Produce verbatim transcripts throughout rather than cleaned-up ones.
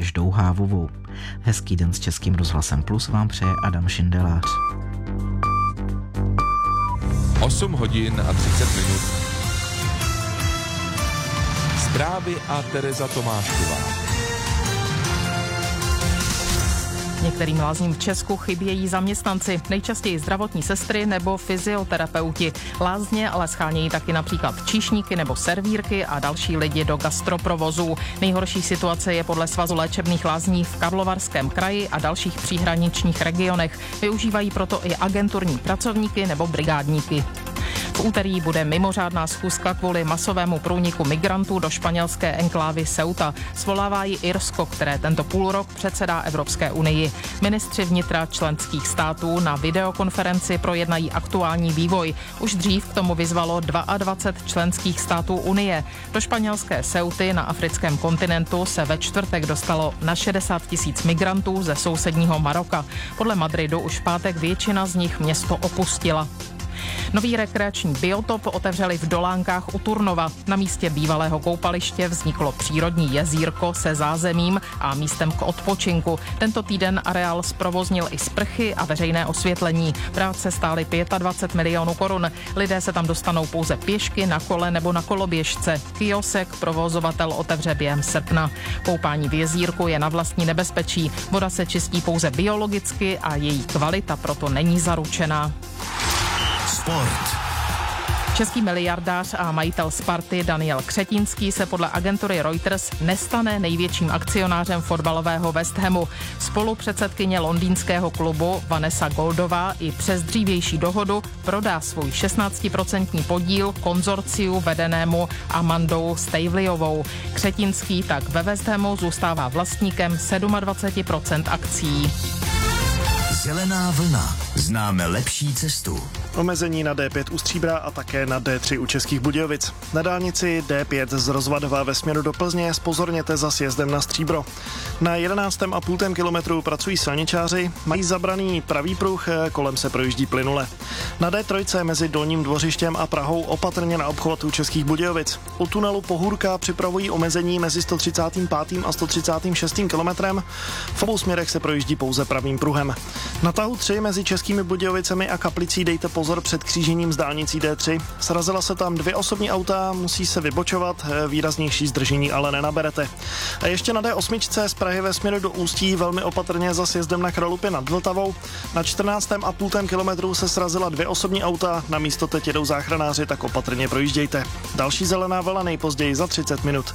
až Douhávovou. Hezký den s Českým rozhlasem Plus vám přeje Adam Šindelář. osm hodin a třicet minut. Zprávy a Tereza Tomášková. Některým lázním v Česku chybějí zaměstnanci, nejčastěji zdravotní sestry nebo fyzioterapeuti. Lázně ale schánějí taky například číšníky nebo servírky a další lidi do gastroprovozů. Nejhorší situace je podle Svazu léčebných lázní v Karlovarském kraji a dalších příhraničních regionech. Využívají proto i agenturní pracovníky nebo brigádníky. V úterý bude mimořádná schůzka kvůli masovému průniku migrantů do španělské enklávy Ceuta. Svolává ji Irsko, které tento půlrok předsedá Evropské unii. Ministři vnitra členských států na videokonferenci projednají aktuální vývoj. Už dřív k tomu vyzvalo dvacet dva členských států unie. Do španělské Ceuty na africkém kontinentu se ve čtvrtek dostalo na šedesát tisíc migrantů ze sousedního Maroka. Podle Madridu už v pátek většina z nich město opustila. Nový rekreační biotop otevřeli v Dolánkách u Turnova. Na místě bývalého koupaliště vzniklo přírodní jezírko se zázemím a místem k odpočinku. Tento týden areál zprovoznil i sprchy a veřejné osvětlení. Práce stály dvacet pět milionů korun. Lidé se tam dostanou pouze pěšky, na kole nebo na koloběžce. Kiosek provozovatel otevře během srpna. Koupání v jezírku je na vlastní nebezpečí. Voda se čistí pouze biologicky a její kvalita proto není zaručená. Sport. Český miliardář a majitel Sparty Daniel Křetínský se podle agentury Reuters nestane největším akcionářem fotbalového West Hamu. Spolupředsedkyně londýnského klubu Vanessa Goldová i přes dřívější dohodu prodá svůj šestnáctiprocentní podíl konzorciu vedenému Amandou Stavelyovou. Křetínský tak ve West Hamu zůstává vlastníkem dvacet sedm procent akcií. Zelená vlna. Známe lepší cestu. Omezení na dé pět u Stříbra a také na dé tři u Českých Budějovic. Na dálnici dé pět z Rozvadova ve směru do Plzně zpozorněte za sjezdem na Stříbro. Na jedenáctém a půl kilometru pracují silničáři, mají zabraný pravý pruh, kolem se projíždí plynule. Na dé tři mezi Dolním Dvořištěm a Prahou opatrně na obchvatu Českých Budějovic. U tunelu Pohůrka připravují omezení mezi sto třicátým pátým a sto třicátým šestým kilometrem. V obou směrech se projíždí pouze pravým pruhem. Na tahu tři mezi Českými Budějovicemi a Kaplicí dejte pozor před křížením s dálnicí dé tři. Srazila se tam dvě osobní auta, musí se vybočovat, výraznější zdržení ale nenaberete. A ještě na dé osm z Prahy ve směru do Ústí velmi opatrně za sjezdem na Kralupy nad Vltavou. Na čtrnáctém a půl kilometru se srazila dvě osobní auta, na místo teď jedou záchranáři, tak opatrně projíždějte. Další zelená vlna nejpozději za třicet minut.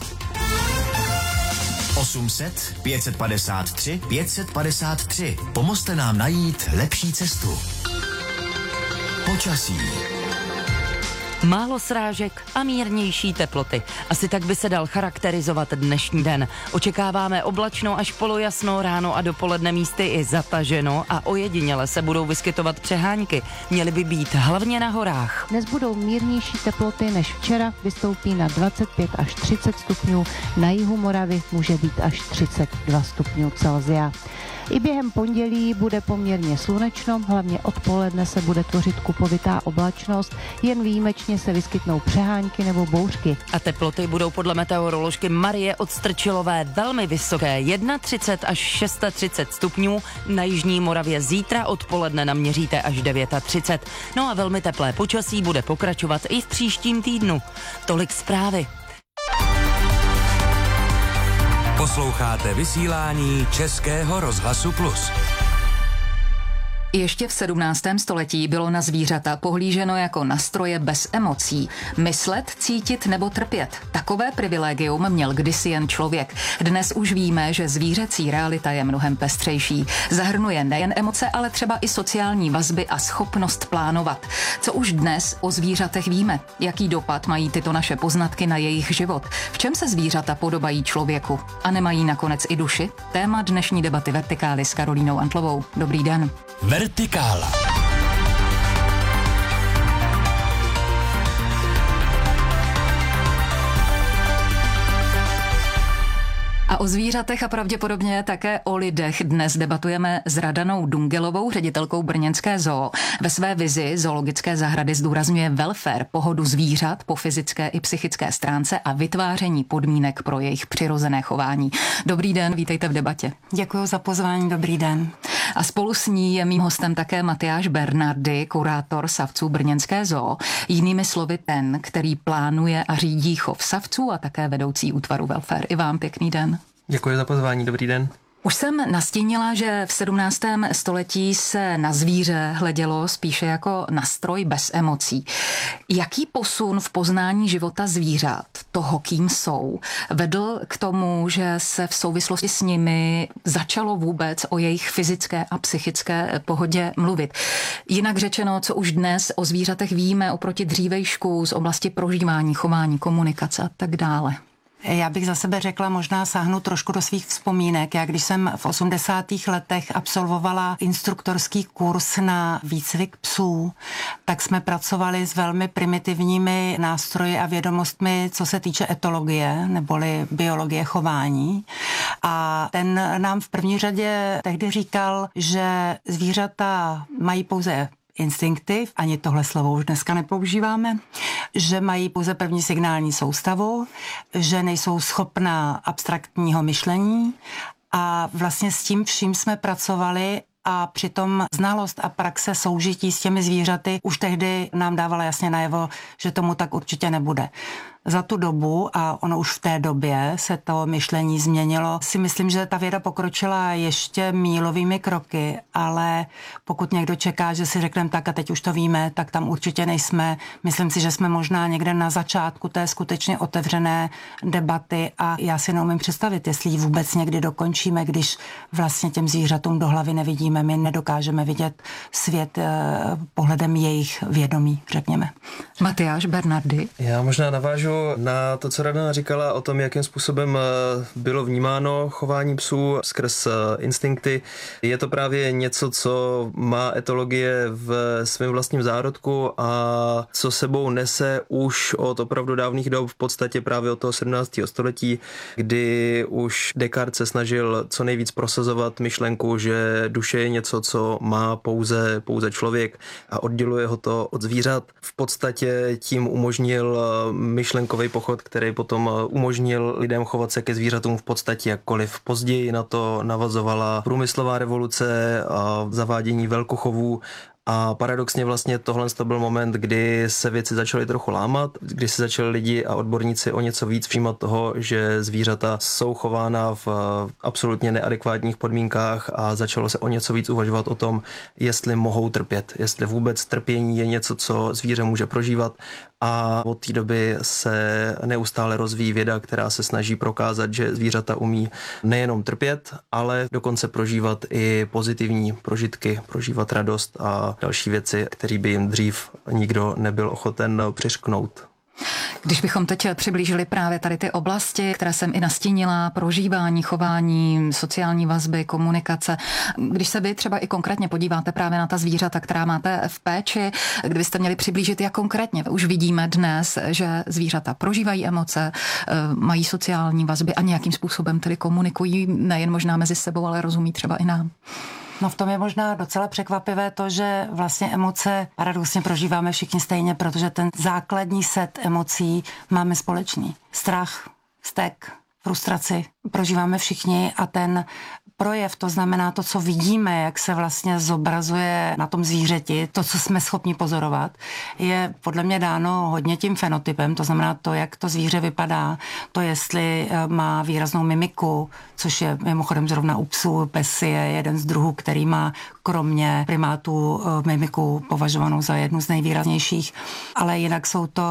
osm set, pět set padesát tři, pět set padesát tři. Pomozte nám najít lepší cestu. Počasí. Málo srážek a mírnější teploty. Asi tak by se dal charakterizovat dnešní den. Očekáváme oblačno až polojasno, ráno a dopoledne místy i zataženo a ojediněle se budou vyskytovat přehánky. Měly by být hlavně na horách. Dnes budou mírnější teploty než včera, vystoupí na dvacet pět až třicet stupňů, na jihu Moravy může být až třicet dva stupňů Celsia. I během pondělí bude poměrně slunečno, hlavně odpoledne se bude tvořit kupovitá oblačnost, jen výjimečně se vyskytnou přehánky nebo bouřky. A teploty budou podle meteoroložky Marie Odstrčilové velmi vysoké, třicet jedna až třicet šest stupňů, na jižní Moravě zítra odpoledne naměříte až třicet devět. No a velmi teplé počasí bude pokračovat i v příštím týdnu. Tolik zprávy. Posloucháte vysílání Českého rozhlasu Plus. Ještě v sedmnáctém století bylo na zvířata pohlíženo jako na stroje bez emocí. Myslet, cítit nebo trpět. Takové privilegium měl kdysi jen člověk. Dnes už víme, že zvířecí realita je mnohem pestřejší. Zahrnuje nejen emoce, ale třeba i sociální vazby a schopnost plánovat. Co už dnes o zvířatech víme? Jaký dopad mají tyto naše poznatky na jejich život? V čem se zvířata podobají člověku? A nemají nakonec i duši? Téma dnešní debaty Vertikály s Karolínou Antlovou. Dobrý den. Vertikála. A o zvířatech a pravděpodobně také o lidech dnes debatujeme s Radanou Dungelovou, ředitelkou brněnské zoo. Ve své vizi zoologické zahrady zdůrazňuje welfare, pohodu zvířat po fyzické i psychické stránce a vytváření podmínek pro jejich přirozené chování. Dobrý den, vítejte v debatě. Děkuji za pozvání, dobrý den. A spolu s ní je mým hostem také Matyáš Bernardy, kurátor savců brněnské zoo. Jinými slovy ten, který plánuje a řídí chov savců a také vedoucí útvaru welfare. I vám pěkný den. Děkuji za pozvání, dobrý den. Už jsem nastínila, že v sedmnáctém století se na zvíře hledělo spíše jako na stroj bez emocí. Jaký posun v poznání života zvířat, toho, kým jsou, vedl k tomu, že se v souvislosti s nimi začalo vůbec o jejich fyzické a psychické pohodě mluvit? Jinak řečeno, co už dnes o zvířatech víme oproti dřívejšku z oblasti prožívání, chování, komunikace a tak dále. Já bych za sebe řekla, možná sáhnu trošku do svých vzpomínek. Já když jsem v osmdesátých letech absolvovala instruktorský kurz na výcvik psů, tak jsme pracovali s velmi primitivními nástroji a vědomostmi, co se týče etologie, neboli biologie chování. A ten nám v první řadě tehdy říkal, že zvířata mají pouze instinkty, ani tohle slovo už dneska nepoužíváme, že mají pouze první signální soustavu, že nejsou schopná abstraktního myšlení a vlastně s tím vším jsme pracovali a přitom znalost a praxe soužití s těmi zvířaty už tehdy nám dávala jasně najevo, že tomu tak určitě nebude. Za tu dobu, a ono už v té době se to myšlení změnilo, si myslím, že ta věda pokročila ještě mílovými kroky, ale pokud někdo čeká, že si řekneme tak a teď už to víme, tak tam určitě nejsme. Myslím si, že jsme možná někde na začátku té skutečně otevřené debaty a já si neumím představit, jestli ji vůbec někdy dokončíme, když vlastně těm zvířatům do hlavy nevidíme, my nedokážeme vidět svět eh, pohledem jejich vědomí, řekněme. Matyáš Bernardy. Já možná navážu na to, co Radana říkala o tom, jakým způsobem bylo vnímáno chování psů skrz instinkty. Je to právě něco, co má etologie v svém vlastním zárodku a co sebou nese už od opravdu dávných dob, v podstatě právě od toho sedmnáctého století, kdy už Descartes se snažil co nejvíc prosazovat myšlenku, že duše je něco, co má pouze, pouze člověk a odděluje ho to od zvířat. V podstatě tím umožnil myšlenkový pochod, který potom umožnil lidem chovat se ke zvířatům v podstatě jakkoliv. Později na to navazovala průmyslová revoluce a zavádění velkochovů. A paradoxně vlastně tohle to byl moment, kdy se věci začaly trochu lámat, kdy se začali lidi a odborníci o něco víc všímat toho, že zvířata jsou chována v absolutně neadekvátních podmínkách a začalo se o něco víc uvažovat o tom, jestli mohou trpět, jestli vůbec trpění je něco, co zvíře může prožívat. A od té doby se neustále rozvíjí věda, která se snaží prokázat, že zvířata umí nejenom trpět, ale dokonce prožívat i pozitivní prožitky, prožívat radost a další věci, které by jim dřív nikdo nebyl ochoten přiřknout. Když bychom teď přiblížili právě tady ty oblasti, které jsem i nastínila, prožívání, chování, sociální vazby, komunikace, když se vy třeba i konkrétně podíváte právě na ta zvířata, která máte v péči, kdybyste měli přiblížit, jak konkrétně už vidíme dnes, že zvířata prožívají emoce, mají sociální vazby a nějakým způsobem tedy komunikují nejen možná mezi sebou, ale rozumí třeba i nám. No v tom je možná docela překvapivé to, že vlastně emoce paradoxně prožíváme všichni stejně, protože ten základní set emocí máme společný. Strach, vztek, frustraci prožíváme všichni a ten projev, to znamená to, co vidíme, jak se vlastně zobrazuje na tom zvířeti, to, co jsme schopni pozorovat, je podle mě dáno hodně tím fenotypem, to znamená to, jak to zvíře vypadá, to, jestli má výraznou mimiku, což je mimochodem zrovna u psů. Pes je jeden z druhů, který má kromě primátů mimiku považovanou za jednu z nejvýraznějších, ale jinak jsou to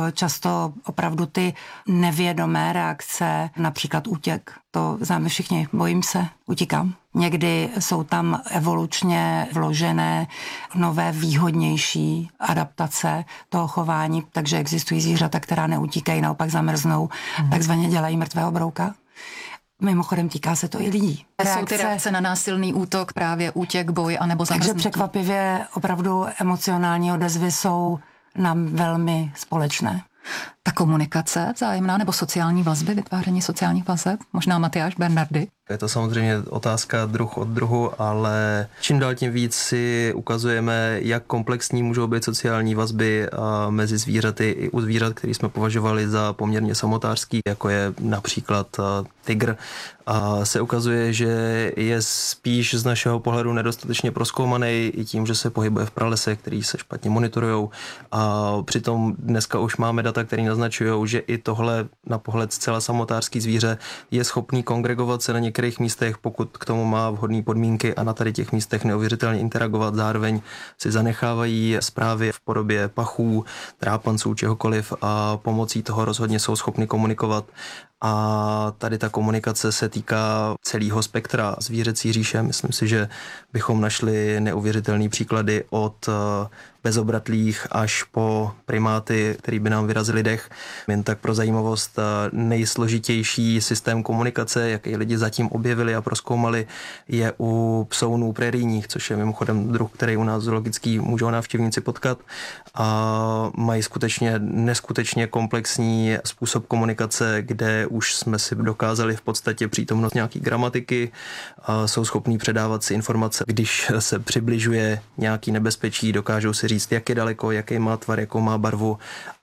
často opravdu ty nevědomé reakce, například útěk. To známe všichni, bojím se, utíkám. Někdy jsou tam evolučně vložené nové výhodnější adaptace toho chování, takže existují zvířata, která neutíkají, naopak zamrznou, hmm. takzvaně dělají mrtvého brouka. Mimochodem týká se to i lidí. Reakce. Jsou ty reakce na násilný útok, právě útěk, boj anebo zamrznutí. Takže překvapivě opravdu emocionální odezvy jsou nám velmi společné. Ta komunikace vzájemná nebo sociální vazby, vytváření sociálních vazeb? Možná Matyáš Bernardy? Je to samozřejmě otázka druh od druhu, ale čím dál tím víc si ukazujeme, jak komplexní můžou být sociální vazby mezi zvířaty i u zvířat, který jsme považovali za poměrně samotářský, jako je například tygr. A se ukazuje, že je spíš z našeho pohledu nedostatečně prozkoumaný i tím, že se pohybuje v pralese, který se špatně monitorujou. A přitom dneska už máme data, které naznačují, že i tohle na pohled zcela samotářský zvíře je schopný kongregovat se na některých místech, pokud k tomu má vhodné podmínky a na tady těch místech neuvěřitelně interagovat. Zároveň si zanechávají zprávy v podobě pachů, trápanců, čehokoliv a pomocí toho rozhodně jsou schopni komunikovat. A tady ta komunikace se týká celého spektra zvířecí říše. Myslím si, že bychom našli neuvěřitelné příklady od bezobratlých až po primáty, který by nám vyrazili dech. Jen tak pro zajímavost, nejsložitější systém komunikace, jaký lidi zatím objevili a prozkoumali, je u psounů prerijních, což je mimochodem druh, který u nás zoologický můžou návštěvníci potkat. A mají skutečně neskutečně komplexní způsob komunikace, kde už jsme si dokázali v podstatě přítomnost nějaký gramatiky, a jsou schopní předávat si informace, když se přibližuje nějaký nebezpečí, dokážou si říct, jak je daleko, jaký má tvar, jakou má barvu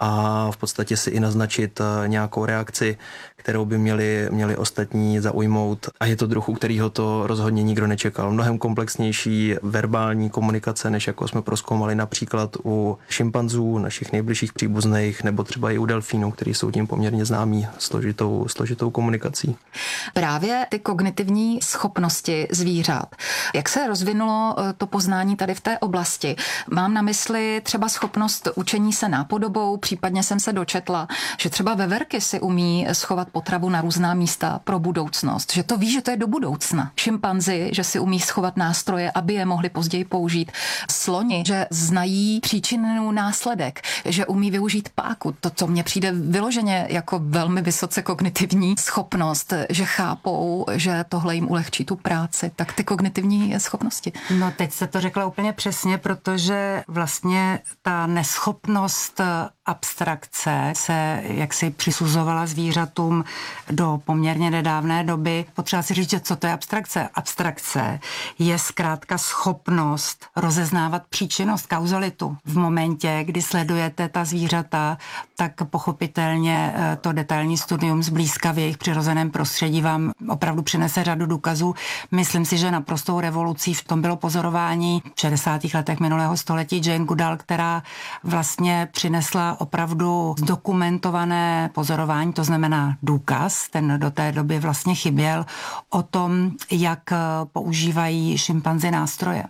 a v podstatě si i naznačit nějakou reakci, kterou by měli, měli ostatní zaujmout. A je to druh, u kterého to rozhodně nikdo nečekal. Mnohem komplexnější verbální komunikace, než jako jsme prozkoumali například u šimpanzů, našich nejbližších příbuzných, nebo třeba i u delfínů, který jsou tím poměrně známí složitou, složitou komunikací. Právě ty kognitivní schopnosti zvířat. Jak se rozvinulo to poznání tady v té oblasti? Mám na mysli třeba schopnost učení se nápodobou, případně jsem se dočetla, že třeba veverky si umí schovat potravu na různá místa pro budoucnost, že to ví, že to je do budoucna. Šimpanzi, že si umí schovat nástroje, aby je mohli později použít. Sloni, že znají příčinnou následek, že umí využít páku. To, co mně přijde vyloženě jako velmi vysoce kognitivní schopnost, že chápou, že tohle jim ulehčí tu práci. Tak ty kognitivní schopnosti. No teď se to řekla úplně přesně, protože vlastně ta neschopnost abstrakce se jaksi přisuzovala zvířatům do poměrně nedávné doby. Potřeba si říct, že co to je abstrakce. Abstrakce je zkrátka schopnost rozeznávat příčinnost, kauzalitu. V momentě, kdy sledujete ta zvířata, tak pochopitelně to detailní studium zblízka v jejich přirozeném prostředí vám opravdu přinese řadu důkazů. Myslím si, že naprostou revolucí v tom bylo pozorování v šedesátých letech minulého století Jane Goodall, která vlastně přinesla opravdu zdokumentované pozorování, to znamená důkaz, ten do té doby vlastně chyběl, o tom, jak používají šimpanzi nástroje.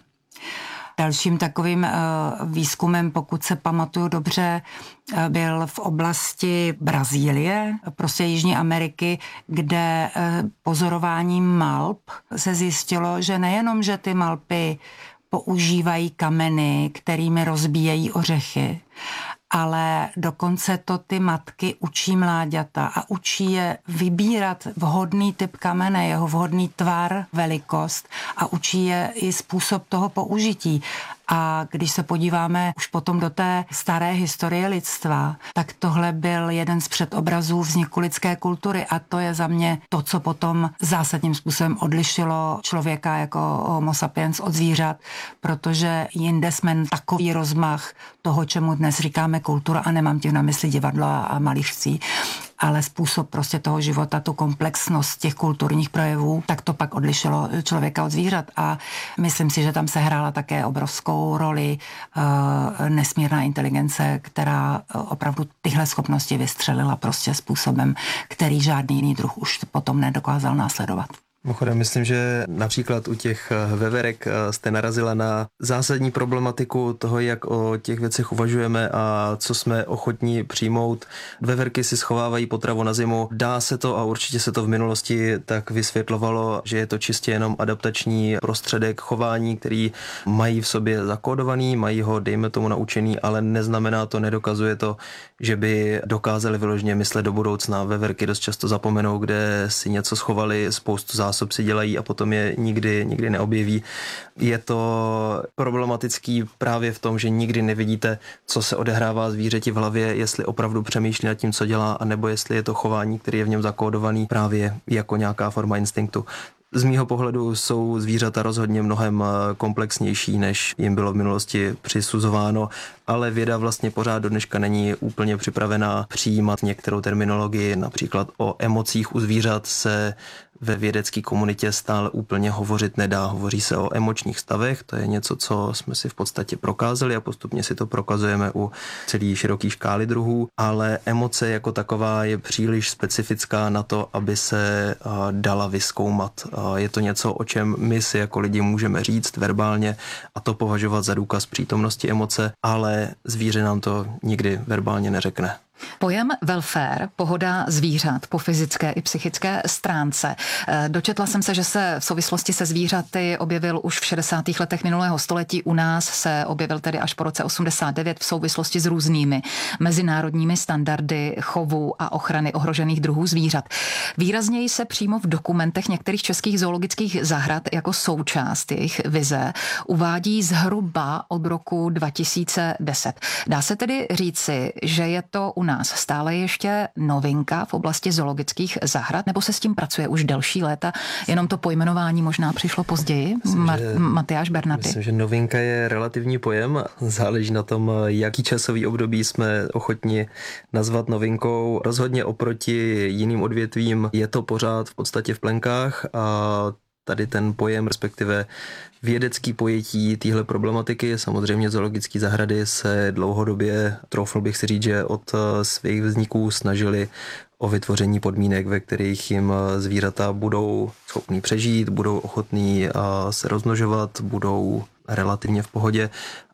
Dalším takovým výzkumem, pokud se pamatuju dobře, byl v oblasti Brazílie, prostě Jižní Ameriky, kde pozorováním malp se zjistilo, že nejenom, že ty malpy používají kameny, kterými rozbíjejí ořechy, ale dokonce to ty matky učí mláďata a učí je vybírat vhodný typ kamene, jeho vhodný tvar, velikost a učí je i způsob toho použití. A když se podíváme už potom do té staré historie lidstva, tak tohle byl jeden z předobrazů vzniku lidské kultury a to je za mě to, co potom zásadním způsobem odlišilo člověka jako homo sapiens od zvířat, protože jinde jsme takový rozmach toho, čemu dnes říkáme kultura, a nemám tím na mysli divadlo a malířství, ale způsob prostě toho života, tu komplexnost těch kulturních projevů, tak to pak odlišilo člověka od zvířat a myslím si, že tam se hrála také obrovskou roli uh, nesmírná inteligence, která opravdu tyhle schopnosti vystřelila prostě způsobem, který žádný jiný druh už potom nedokázal následovat. Mimochodem, myslím, že například u těch veverek jste narazila na zásadní problematiku toho, jak o těch věcech uvažujeme a co jsme ochotní přijmout. Veverky si schovávají potravu na zimu. Dá se to a určitě se to v minulosti tak vysvětlovalo, že je to čistě jenom adaptační prostředek chování, který mají v sobě zakódovaný, mají ho, dejme tomu, naučený, ale neznamená to, nedokazuje to, že by dokázali vyloženě myslet do budoucna. Veverky dost často zapomenou, kde si něco schovali, spoustu zásob si dělají a potom je nikdy, nikdy neobjeví. Je to problematický právě v tom, že nikdy nevidíte, co se odehrává zvířeti v hlavě, jestli opravdu přemýšlí nad tím, co dělá, anebo jestli je to chování, který je v něm zakódovaný právě jako nějaká forma instinktu. Z mýho pohledu jsou zvířata rozhodně mnohem komplexnější, než jim bylo v minulosti přisuzováno, ale věda vlastně pořád do dneška není úplně připravená přijímat některou terminologii. Například o emocích u zvířat se ve vědecké komunitě stále úplně hovořit nedá. Hovoří se o emočních stavech, to je něco, co jsme si v podstatě prokázali a postupně si to prokazujeme u celé široké škály druhů, ale emoce jako taková je příliš specifická na to, aby se dala vyzkoumat. Je to něco, o čem my si jako lidi můžeme říct verbálně a to považovat za důkaz přítomnosti emoce, ale zvíře nám to nikdy verbálně neřekne. Pojem welfare, pohoda zvířat po fyzické i psychické stránce. Dočetla jsem se, že se v souvislosti se zvířaty objevil už v šedesátých letech minulého století. U nás se objevil tedy až po roce osmdesát devět v souvislosti s různými mezinárodními standardy chovu a ochrany ohrožených druhů zvířat. Výrazněji se přímo v dokumentech některých českých zoologických zahrad jako součást jejich vize uvádí zhruba od roku dva tisíce deset. Dá se tedy říci, že je to u nás stále ještě novinka v oblasti zoologických zahrad, nebo se s tím pracuje už delší léta, jenom to pojmenování možná přišlo později? Myslím, Ma- že, Matyáš Bernaty. Myslím, že novinka je relativní pojem, záleží na tom, jaký časový období jsme ochotni nazvat novinkou. Rozhodně oproti jiným odvětvím je to pořád v podstatě v plenkách a tady ten pojem, respektive vědecký pojetí téhle problematiky. Samozřejmě zoologické zahrady se dlouhodobě, troufl bych si říct, že od svých vzniků snažili o vytvoření podmínek, ve kterých jim zvířata budou schopní přežít, budou ochotní se rozmnožovat, budou relativně v pohodě.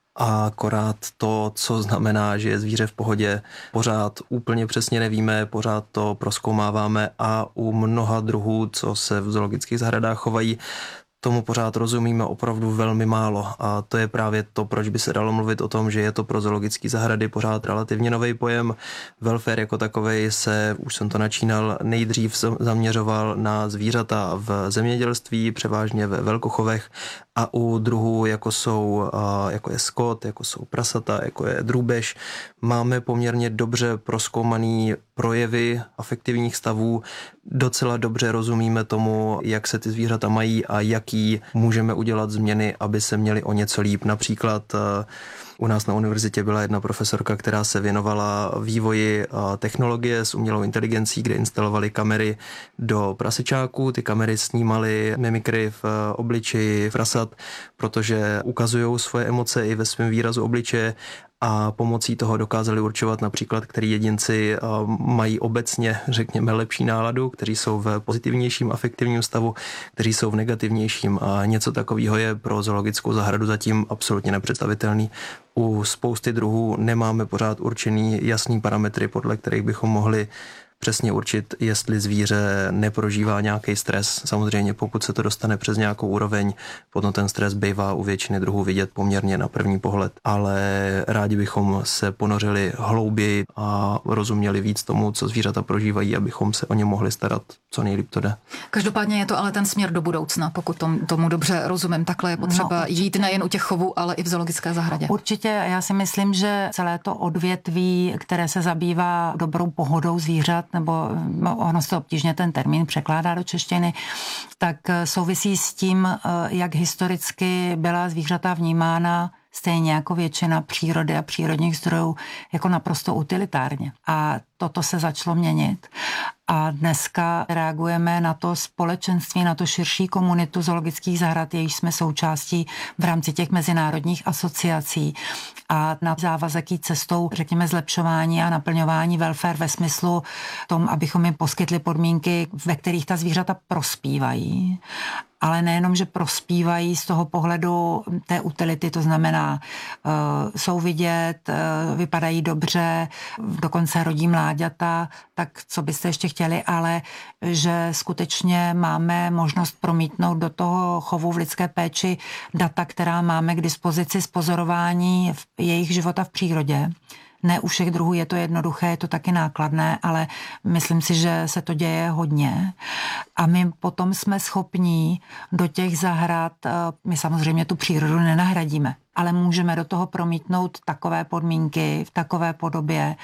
A akorát to, co znamená, že je zvíře v pohodě, pořád úplně přesně nevíme, pořád to prozkoumáváme a u mnoha druhů, co se v zoologických zahradách chovají, tomu pořád rozumíme opravdu velmi málo a to je právě to, proč by se dalo mluvit o tom, že je to pro zoologické zahrady pořád relativně nový pojem. Welfare jako takovej se, už jsem to načínal, nejdřív zaměřoval na zvířata v zemědělství, převážně ve velkochovech a u druhů, jako jsou, jako je skot, jako jsou prasata, jako je drůbež, máme poměrně dobře prozkoumaný projevy afektivních stavů, docela dobře rozumíme tomu, jak se ty zvířata mají a jaký můžeme udělat změny, aby se měli o něco líp. Například u nás na univerzitě byla jedna profesorka, která se věnovala vývoji technologie s umělou inteligencí, kde instalovali kamery do prasečáků. Ty kamery snímaly mimikry v obličeji prasat, protože ukazují svoje emoce i ve svém výrazu obličeje a pomocí toho dokázali určovat například, který jedinci mají obecně, řekněme, lepší náladu, kteří jsou v pozitivnějším afektivním stavu, kteří jsou v negativnějším a něco takového je pro zoologickou zahradu zatím absolutně nepředstavitelný. U spousty druhů nemáme pořád určený jasný parametry, podle kterých bychom mohli přesně určit, jestli zvíře neprožívá nějaký stres. Samozřejmě pokud se to dostane přes nějakou úroveň, potom ten stres bývá u většiny druhů vidět poměrně na první pohled, ale rádi bychom se ponořili hlouběji a rozuměli víc tomu, co zvířata prožívají, abychom se o ně mohli starat, co nejlíp to jde. Každopádně je to ale ten směr do budoucna, pokud tom, tomu dobře rozumím. Takhle je potřeba no, jít nejen u těch chovů, ale i v zoologické zahradě. Určitě, já si myslím, že celé to odvětví, které se zabývá dobrou pohodou zvířat, nebo ono se obtížně ten termín překládá do češtiny, tak souvisí s tím, jak historicky byla zvířata vnímána stejně jako většina přírody a přírodních zdrojů jako naprosto utilitárně. A toto se začalo měnit. A dneska reagujeme na to společenství, na to širší komunitu zoologických zahrad, jejíž jsme součástí v rámci těch mezinárodních asociací a na závazek jít cestou, řekněme, zlepšování a naplňování welfare ve smyslu tom, abychom jim poskytli podmínky, ve kterých ta zvířata prospívají. Ale nejenom, že prospívají z toho pohledu té utility, to znamená, uh, jsou vidět, uh, vypadají dobře, dokonce rodí mláďata, tak co byste ještě chtěli, ale že skutečně máme možnost promítnout do toho chovu v lidské péči data, která máme k dispozici z pozorování jejich života v přírodě. Ne u všech druhů je to jednoduché, je to taky nákladné, ale myslím si, že se to děje hodně. A my potom jsme schopní do těch zahrad, my samozřejmě tu přírodu nenahradíme, ale můžeme do toho promítnout takové podmínky v takové podobě,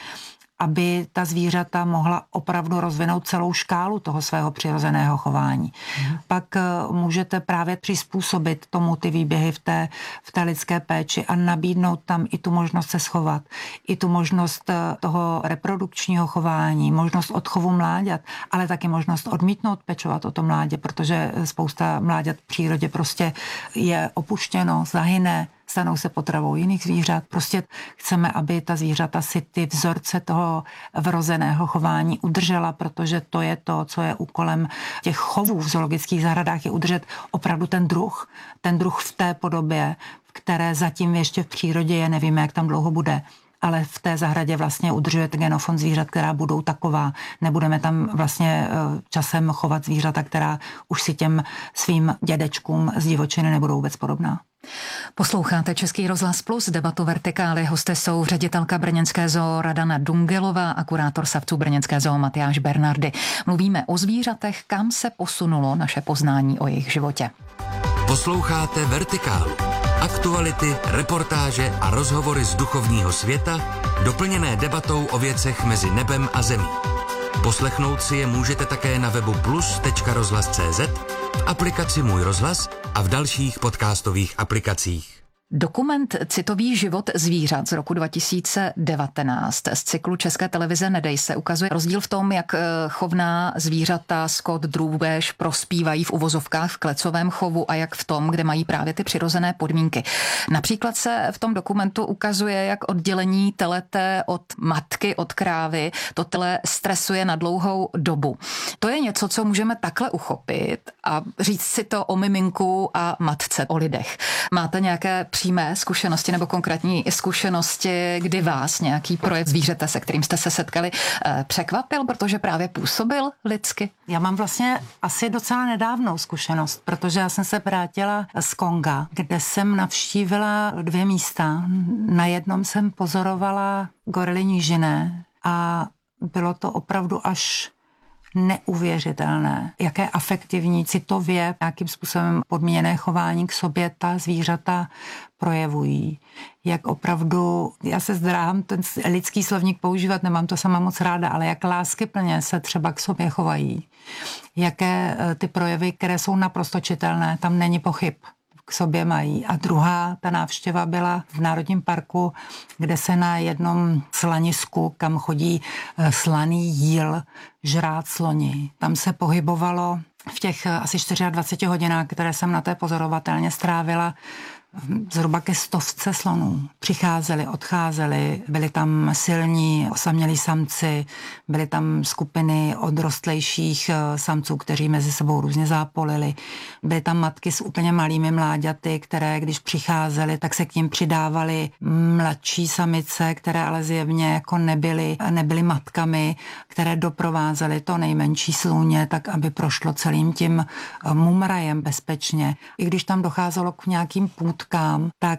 aby ta zvířata mohla opravdu rozvinout celou škálu toho svého přirozeného chování. Mm. Pak můžete právě přizpůsobit tomu ty výběhy v té, v té lidské péči a nabídnout tam i tu možnost se schovat, i tu možnost toho reprodukčního chování, možnost odchovu mláďat, ale taky možnost odmítnout pečovat o to mládě, protože spousta mláďat v přírodě prostě je opuštěno, zahyne, stanou se potravou jiných zvířat. Prostě chceme, aby ta zvířata si ty vzorce toho vrozeného chování udržela, protože to je to, co je úkolem těch chovů v zoologických zahradách, je udržet opravdu ten druh. Ten druh v té podobě, v které zatím ještě v přírodě je, nevíme, jak tam dlouho bude, ale v té zahradě vlastně udržujete genofond zvířat, která budou taková. Nebudeme tam vlastně časem chovat zvířata, která už si těm svým dědečkům z divočiny nebudou vůbec podobná. Posloucháte Český rozhlas Plus, debatu Vertikály. Hosté jsou ředitelka brněnské zoo Radana Dungelová a kurátor savců brněnské zoo Matyáš Bernardy. Mluvíme o zvířatech, kam se posunulo naše poznání o jejich životě. Posloucháte Vertikálu. Aktuality, reportáže a rozhovory z duchovního světa, doplněné debatou o věcech mezi nebem a zemí. Poslechnout si je můžete také na webu plus tečka rozhlas tečka cé zet, v aplikaci Můj rozhlas a v dalších podcastových aplikacích. Dokument Citový život zvířat z roku dva tisíce devatenáct z cyklu České televize Nedej se ukazuje rozdíl v tom, jak chovná zvířata, skot, drůbež prospívají v uvozovkách v klecovém chovu a jak v tom, kde mají právě ty přirozené podmínky. Například se v tom dokumentu ukazuje, jak oddělení telete od matky, od krávy, to tele stresuje na dlouhou dobu. To je něco, co můžeme takhle uchopit a říct si to o miminku a matce, o lidech. Máte nějaké přímé zkušenosti nebo konkrétní zkušenosti, kdy vás nějaký projev zvířete, se kterým jste se setkali, překvapil, protože právě působil lidsky? Já mám vlastně asi docela nedávnou zkušenost, protože já jsem se vrátila z Konga, kde jsem navštívila dvě místa. Na jednom jsem pozorovala gorily nížiné a bylo to opravdu až neuvěřitelné, jaké afektivní, citově, nějakým způsobem podmíněné chování k sobě ta zvířata projevují. Jak opravdu, já se zdráhám ten lidský slovník používat, nemám to sama moc ráda, ale jak láskyplně se třeba k sobě chovají. Jaké ty projevy, které jsou naprosto čitelné, tam není pochyb, k sobě mají. A druhá, ta návštěva byla v Národním parku, kde se na jednom slanisku, kam chodí slaný jíl, žrát sloni. Tam se pohybovalo v těch asi dvaceti čtyřech hodinách, které jsem na té pozorovatelně strávila, zhruba ke stovce slonů. Přicházeli, odcházeli, byli tam silní osamělí samci, byly tam skupiny odrostlejších samců, kteří mezi sebou různě zápolili. Byly tam matky s úplně malými mláďaty, které když přicházely, tak se k ním přidávaly mladší samice, které ale zjevně jako nebyly, nebyly matkami, které doprovázely to nejmenší slůně, tak aby prošlo celým tím mumrajem bezpečně. I když tam docházelo k nějakým půd tak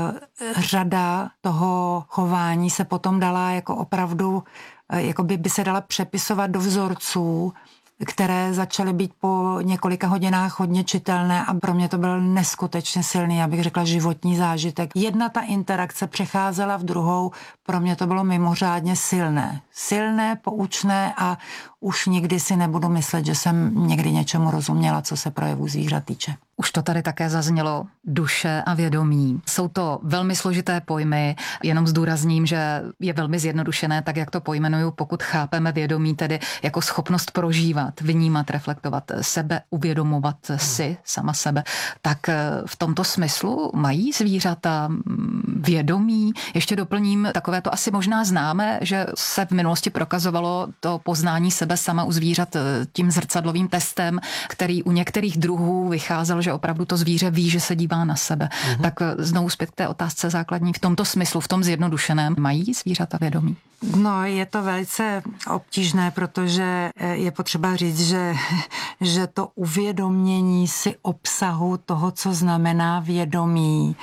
řada toho chování se potom dala jako opravdu, jako by, by se dala přepisovat do vzorců, které začaly být po několika hodinách hodně čitelné a pro mě to byl neskutečně silný, já bych řekla životní zážitek. Jedna ta interakce přecházela v druhou, pro mě to bylo mimořádně silné. Silné, poučné a už nikdy si nebudu myslet, že jsem někdy něčemu rozuměla, co se projevů zvířat týče. Už to tady také zaznělo, duše a vědomí. Jsou to velmi složité pojmy, jenom zdůrazním, že je velmi zjednodušené, tak jak to pojmenuju, pokud chápeme vědomí tedy jako schopnost prožívat, vnímat, reflektovat sebe, uvědomovat si sama sebe, tak v tomto smyslu mají zvířata vědomí. Ještě doplním, takové to asi možná známe, že se v minulosti prokazovalo to poznání sebe sama u zvířat tím zrcadlovým testem, který u některých druhů vycházel, že opravdu to zvíře ví, že se dívá na sebe. Mm-hmm. Tak znovu zpět k té otázce základní. V tomto smyslu, v tom zjednodušeném, mají zvířata vědomí? No, je to velice obtížné, protože je potřeba říct, že, že to uvědomění si obsahu toho, co znamená vědomí,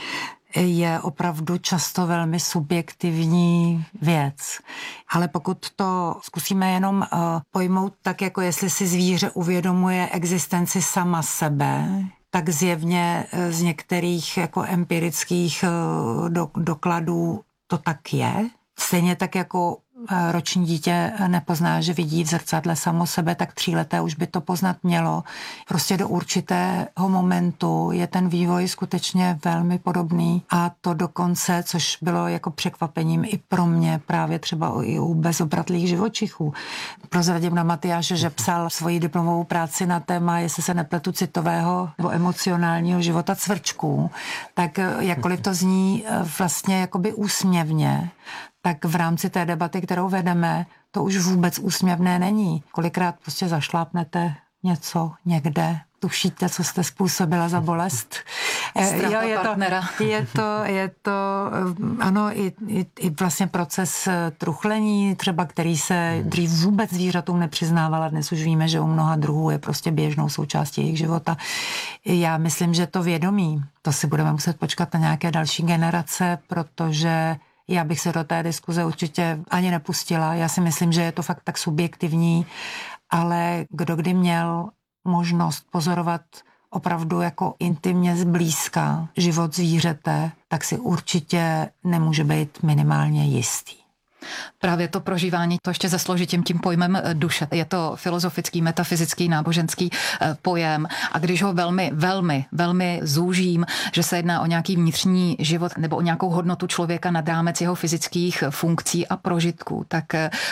je opravdu často velmi subjektivní věc. Ale pokud to zkusíme jenom uh, pojmout tak, jako jestli si zvíře uvědomuje existenci sama sebe, tak zjevně z některých jako empirických uh, do, dokladů to tak je. Stejně tak jako roční dítě nepozná, že vidí v zrcadle samo sebe, tak tříleté už by to poznat mělo. Prostě do určitého momentu je ten vývoj skutečně velmi podobný a to dokonce, což bylo jako překvapením i pro mě, právě třeba i u bezobratlých živočichů. Prozradím na Matyáše, že psal svoji diplomovou práci na téma, jestli se nepletu, citového nebo emocionálního života cvrčků, tak jakkoliv to zní vlastně jakoby úsměvně, tak v rámci té debaty, kterou vedeme, to už vůbec úsměvné není. Kolikrát prostě zašlápnete něco někde, tušíte, co jste způsobila za bolest. Strach jo, je partnera. To, je to, je to, ano, i, i, i vlastně proces truchlení, třeba který se dřív vůbec zvířatům nepřiznávala, dnes už víme, že u mnoha druhů je prostě běžnou součástí jejich života. Já myslím, že to vědomí, to si budeme muset počkat na nějaké další generace, protože já bych se do té diskuze určitě ani nepustila. Já si myslím, že je to fakt tak subjektivní, ale kdo kdy měl možnost pozorovat opravdu jako intimně zblízka život zvířete, tak si určitě nemůže být minimálně jistý. Právě to prožívání, to ještě zesložitím tím pojmem duše. Je to filozofický, metafyzický, náboženský pojem a když ho velmi, velmi, velmi zúžím, že se jedná o nějaký vnitřní život nebo o nějakou hodnotu člověka nad rámec jeho fyzických funkcí a prožitků, tak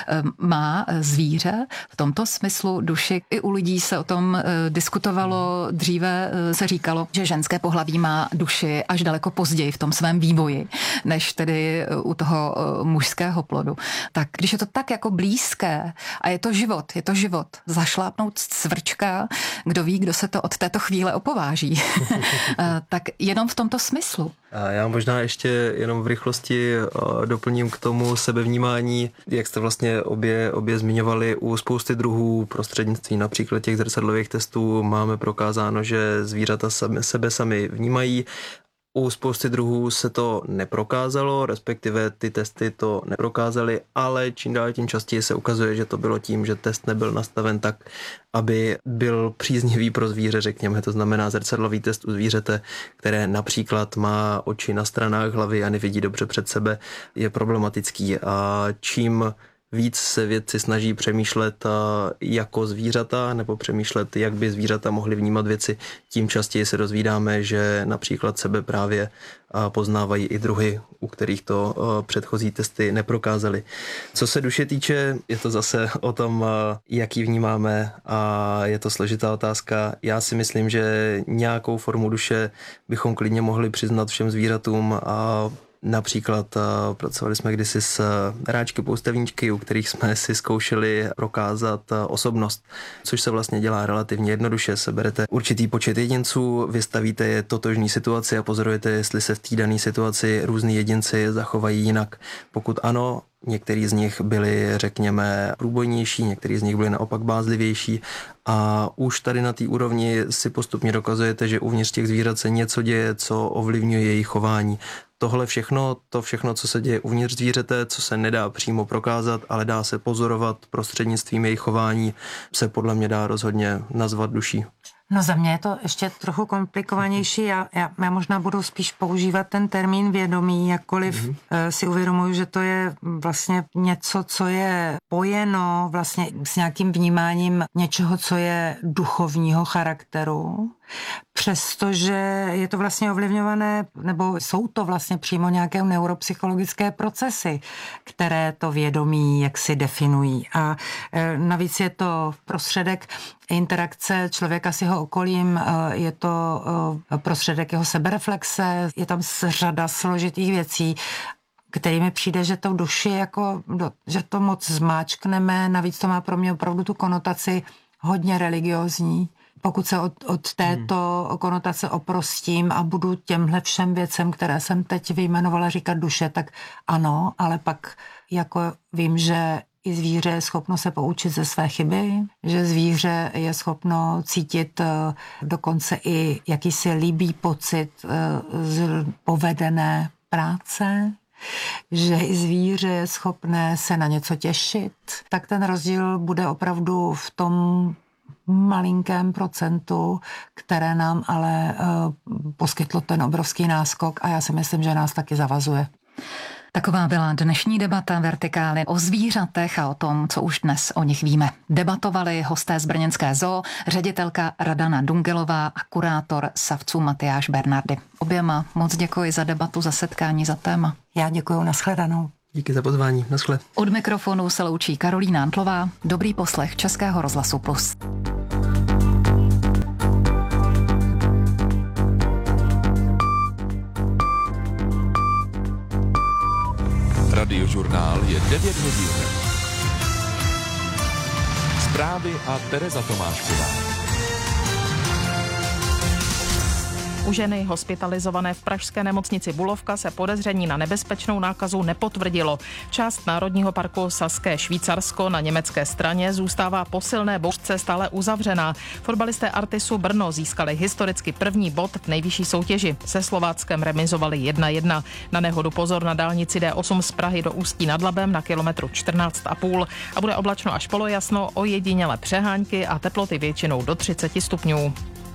má zvíře v tomto smyslu duši. I u lidí se o tom diskutovalo, dříve se říkalo, že ženské pohlaví má duši až daleko později v tom svém vývoji, než tedy u toho mužského plodu. Tak když je to tak jako blízké a je to život, je to život, zašlápnout cvrčka, kdo ví, kdo se to od této chvíle opováží, tak jenom v tomto smyslu. A já možná ještě jenom v rychlosti doplním k tomu sebevnímání, jak jste vlastně obě, obě zmiňovali, u spousty druhů prostřednictvím například těch zrcadlových testů máme prokázáno, že zvířata sebe sami vnímají. U spousty druhů se to neprokázalo, respektive ty testy to neprokázaly, ale čím dál tím častěji se ukazuje, že to bylo tím, že test nebyl nastaven tak, aby byl příznivý pro zvíře, řekněme. To znamená zrcadlový test u zvířete, které například má oči na stranách hlavy a nevidí dobře před sebe, je problematický. A čím víc se vědci snaží přemýšlet jako zvířata nebo přemýšlet, jak by zvířata mohly vnímat věci, tím častěji se dozvídáme, že například sebe právě poznávají i druhy, u kterých to předchozí testy neprokázaly. Co se duše týče, je to zase o tom, jak ji vnímáme a je to složitá otázka. Já si myslím, že nějakou formu duše bychom klidně mohli přiznat všem zvířatům a například pracovali jsme kdysi s hráčky poustevníčky, u kterých jsme si zkoušeli prokázat osobnost, což se vlastně dělá relativně jednoduše. Seberete určitý počet jedinců, vystavíte je totožný situaci a pozorujete, jestli se v té dané situaci různý jedinci zachovají jinak. Pokud ano, některý z nich byli, řekněme, průbojnější, některý z nich byli naopak bázlivější a už tady na té úrovni si postupně dokazujete, že uvnitř těch zvířat se něco děje, co ovlivňuje jejich chování. Tohle všechno, to všechno, co se děje uvnitř zvířete, co se nedá přímo prokázat, ale dá se pozorovat prostřednictvím jejich chování, se podle mě dá rozhodně nazvat duší. No za mě je to ještě trochu komplikovanější. Já, já, já možná budu spíš používat ten termín vědomí, jakkoliv mm-hmm. si uvědomuji, že to je vlastně něco, co je pojeno vlastně s nějakým vnímáním něčeho, co je duchovního charakteru. Přestože je to vlastně ovlivňované, nebo jsou to vlastně přímo nějaké neuropsychologické procesy, které to vědomí jaksi definují. A e, navíc je to prostředek interakce člověka s jeho okolím, e, je to e, prostředek jeho sebereflexe, je tam řada složitých věcí, kterými přijde, že to duši jako, že to moc zmáčkneme, navíc to má pro mě opravdu tu konotaci hodně religiózní. Pokud se od, od této hmm. konotace oprostím a budu těmhle všem věcem, které jsem teď vyjmenovala, říkat duše, tak ano, ale pak jako vím, že i zvíře je schopno se poučit ze své chyby, že zvíře je schopno cítit dokonce i jakýsi líbý pocit z povedené práce, že i zvíře je schopné se na něco těšit, tak ten rozdíl bude opravdu v tom malinkém procentu, které nám ale uh, poskytlo ten obrovský náskok a já si myslím, že nás taky zavazuje. Taková byla dnešní debata Vertikály o zvířatech a o tom, co už dnes o nich víme. Debatovali hosté z brněnské zoo, ředitelka Radana Dungelová a kurátor savců Matyáš Bernardy. Oběma moc děkuji za debatu, za setkání, za téma. Já děkuji, nashledanou. Díky za pozvání, naschle. Od mikrofonu se loučí Karolína Antlová. Dobrý poslech Českého rozhlasu Plus. Radiožurnál je devět hodin. Zprávy a Tereza Tomášková. U ženy hospitalizované v pražské nemocnici Bulovka se podezření na nebezpečnou nákazu nepotvrdilo. Část Národního parku Saské Švýcarsko na německé straně zůstává po silné bouřce stále uzavřená. Fotbalisté Artisu Brno získali historicky první bod v nejvyšší soutěži. Se Slováckem remizovali jedna jedna. Na nehodu pozor na dálnici D osm z Prahy do Ústí nad Labem na kilometru čtrnáct a půl a bude oblačno až polojasno, ojediněle přehánky a teploty většinou do třicet stupňů.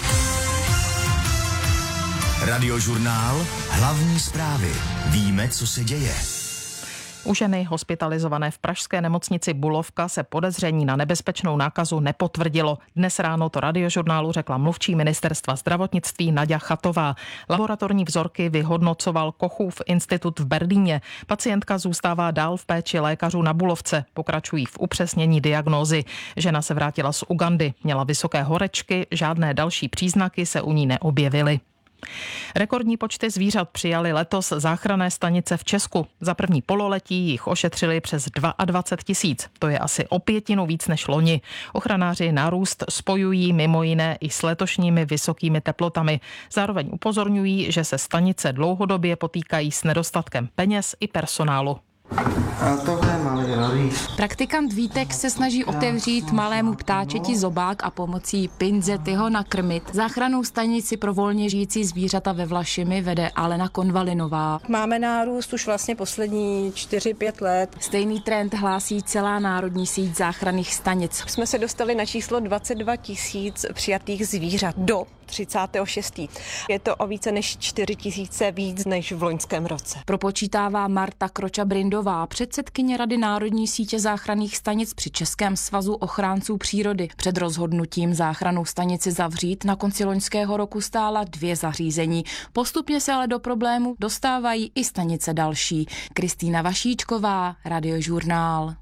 Radiožurnál, hlavní zprávy. Víme, co se děje. U ženy hospitalizované v pražské nemocnici Bulovka se podezření na nebezpečnou nákazu nepotvrdilo. Dnes ráno to Radiožurnálu řekla mluvčí ministerstva zdravotnictví Naďa Chatová. Laboratorní vzorky vyhodnocoval Kochův institut v Berlíně. Pacientka zůstává dál v péči lékařů na Bulovce. Pokračují v upřesnění diagnózy. Žena se vrátila z Ugandy, měla vysoké horečky, žádné další příznaky se u ní neobjevily. Rekordní počty zvířat přijali letos záchranné stanice v Česku. Za první pololetí jich ošetřili přes dvacet dva tisíc. To je asi o pětinu víc než loni. Ochranáři nárůst spojují mimo jiné i s letošními vysokými teplotami. Zároveň upozorňují, že se stanice dlouhodobě potýkají s nedostatkem peněz i personálu. A tohle je malý rolík. Praktikant Vítek se snaží otevřít malému ptáčeti zobák a pomocí pinzety ho nakrmit. Záchrannou stanici pro volně žijící zvířata ve Vlašimi vede Alena Konvalinová. Máme nárůst už vlastně poslední čtyři pět let. Stejný trend hlásí celá národní síť záchranných stanic. Jsme se dostali na číslo dvacet dva tisíc přijatých zvířat do třicátého šestého Je to o více než čtyři tisíce víc než v loňském roce. Propočítává Marta Kroča-Brindová, předsedkyně Rady národní sítě záchranných stanic při Českém svazu ochránců přírody. Před rozhodnutím záchrannou stanici zavřít na konci loňského roku stála dvě zařízení. Postupně se ale do problému dostávají i stanice další. Kristýna Vašíčková, Radiožurnál.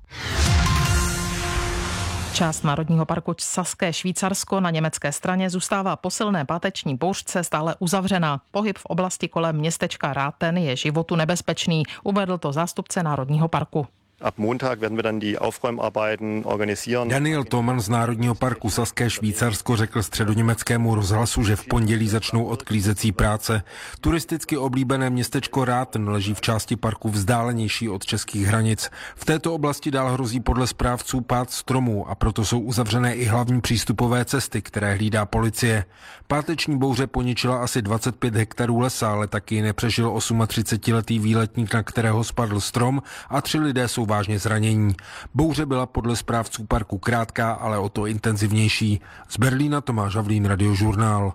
Část Národního parku Saské Švýcarsko na německé straně zůstává po silné páteční bouřce stále uzavřená. Pohyb v oblasti kolem městečka Ráten je životu nebezpečný, uvedl to zástupce Národního parku. Ab Montag werden wir dann die Aufräumarbeiten organisieren. Daniel Thoman z Národního parku Saské Švýcarsko řekl středoněmeckému rozhlasu, že v pondělí začnou odklízecí práce. Turisticky oblíbené městečko Ráten leží v části parku vzdálenější od českých hranic. V této oblasti dál hrozí podle správců pád stromů a proto jsou uzavřené i hlavní přístupové cesty, které hlídá policie. Páteční bouře poničila asi dvacet pět hektarů lesa, ale taky nepřežil třicetiosmiletý výletník, na kterého spadl strom, a tři lidé jsou vážně zranění. Bouře byla podle správců parku krátká, ale o to intenzivnější. Z Berlína Tomáš Havlín, Radiožurnál.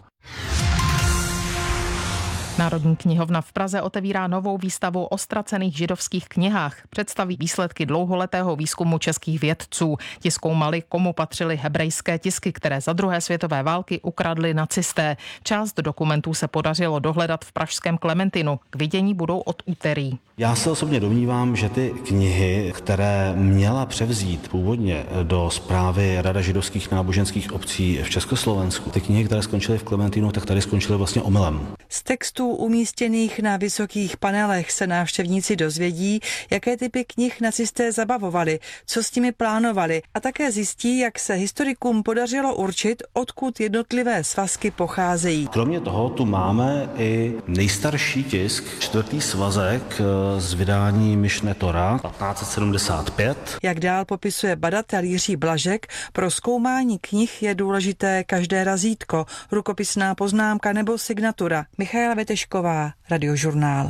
Národní knihovna v Praze otevírá novou výstavu o ztracených židovských knihách. Představí výsledky dlouholetého výzkumu českých vědců. Ti zkoumali, komu patřily hebrejské tisky, které za druhé světové války ukradli nacisté. Část dokumentů se podařilo dohledat v pražském Klementinu. K vidění budou od úterý. Já se osobně domnívám, že ty knihy, které měla převzít původně do správy Rada židovských náboženských obcí v Československu, ty knihy, které skončily v Klementinu, tak tady skončily vlastně omylem. textů umístěných na vysokých panelech se návštěvníci dozvědí, jaké typy knih nacisté zabavovali, co s nimi plánovali a také zjistí, jak se historikům podařilo určit, odkud jednotlivé svazky pocházejí. Kromě toho tu máme i nejstarší tisk, čtvrtý svazek z vydání Myšne Tora patnáct set sedmdesát pět. Jak dál popisuje badatel Jiří Blažek, pro zkoumání knih je důležité každé razítko, rukopisná poznámka nebo signatura. Michaela Vetešková, Radiožurnál.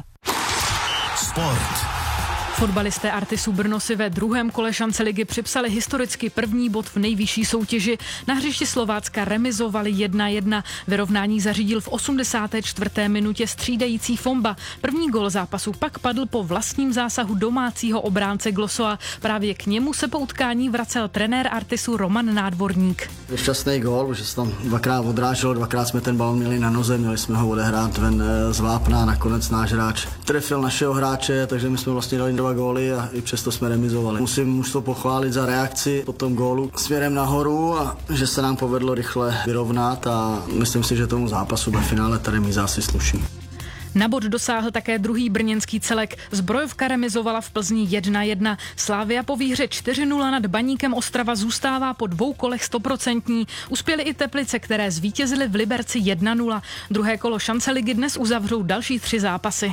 Sport. Fotbalisté Artisu Brno si ve druhém kole šance ligy připsali historicky první bod v nejvyšší soutěži. Na hřišti Slovácka remizovali jedna jedna. Vyrovnání zařídil v osmdesáté čtvrté minutě střídající Fomba. První gol zápasu pak padl po vlastním zásahu domácího obránce Glosoa. Právě k němu se po utkání vracel trenér Artisu Roman Nádvorník. Šťastný gól, že se tam dvakrát odráželo, dvakrát jsme ten balon měli na noze, měli jsme ho odehrát ven z vápna, nakonec náš hráč trefil našeho hráče, takže my jsme vlastně dali dva góly a i přesto jsme remizovali. Musím mužstvo pochválit za reakci po tom gólu směrem nahoru a že se nám povedlo rychle vyrovnat a myslím si, že tomu zápasu ve finále ta remíza asi sluší. Na bod dosáhl také druhý brněnský celek. Zbrojovka remizovala v Plzni jedna jedna. Slavia po výhře čtyři nula nad Baníkem Ostrava zůstává po dvou kolech stoprocentní. Uspěly i Teplice, které zvítězily v Liberci jedna nula. Druhé kolo šance ligy dnes uzavřou další tři zápasy.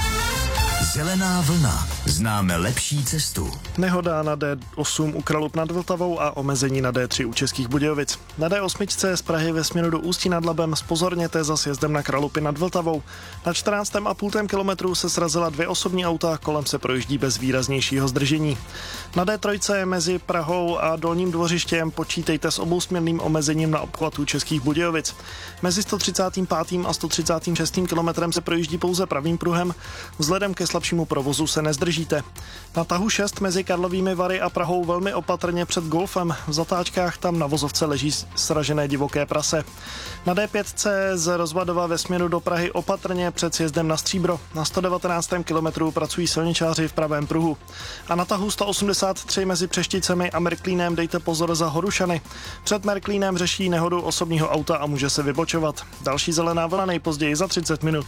Zelená vlna. Známe lepší cestu. Nehoda na D osm u Kralup nad Vltavou a omezení na D tři u Českých Budějovic. Na D osm z Prahy ve směru do Ústí nad Labem zpozorněte za sjezdem na Kralupy nad Vltavou. Na čtrnáctém a půl kilometru se srazila dvě osobní auta, kolem se projíždí bez výraznějšího zdržení. Na D tři mezi Prahou a Dolním Dvořištěm počítejte s obousměrným omezením na obchvatu Českých Budějovic. Mezi sto třicátým pátým a sto třicátým šestým kilometrem se projíždí pouze pravým pruhem. Vzhledem ke slabšímu provozu se nezdržíte. Na tahu šest mezi Karlovými Vary a Prahou velmi opatrně před Golfem. V zatáčkách tam na vozovce leží sražené divoké prase. Na D pět z Rozvadova ve směru do Prahy opatrně před sjezdem na Stříbro. Na sto devatenáctém kilometru pracují silničáři v pravém pruhu. A na tahu sto osmdesát tři mezi Přešticemi a Merklínem dejte pozor za Horušany. Před Merklínem řeší nehodu osobního auta a může se vybočovat. Další zelená vlna nejpozději za třicet minut.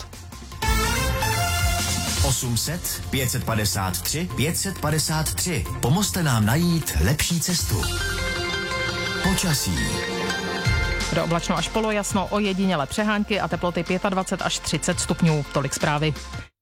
osm set, pět set padesát tři, pět set padesát tři. Pomozte nám najít lepší cestu. Počasí. Do oblačno až polojasno, ojediněle přehánky a teploty dvacet pět až třicet stupňů. Tolik zprávy.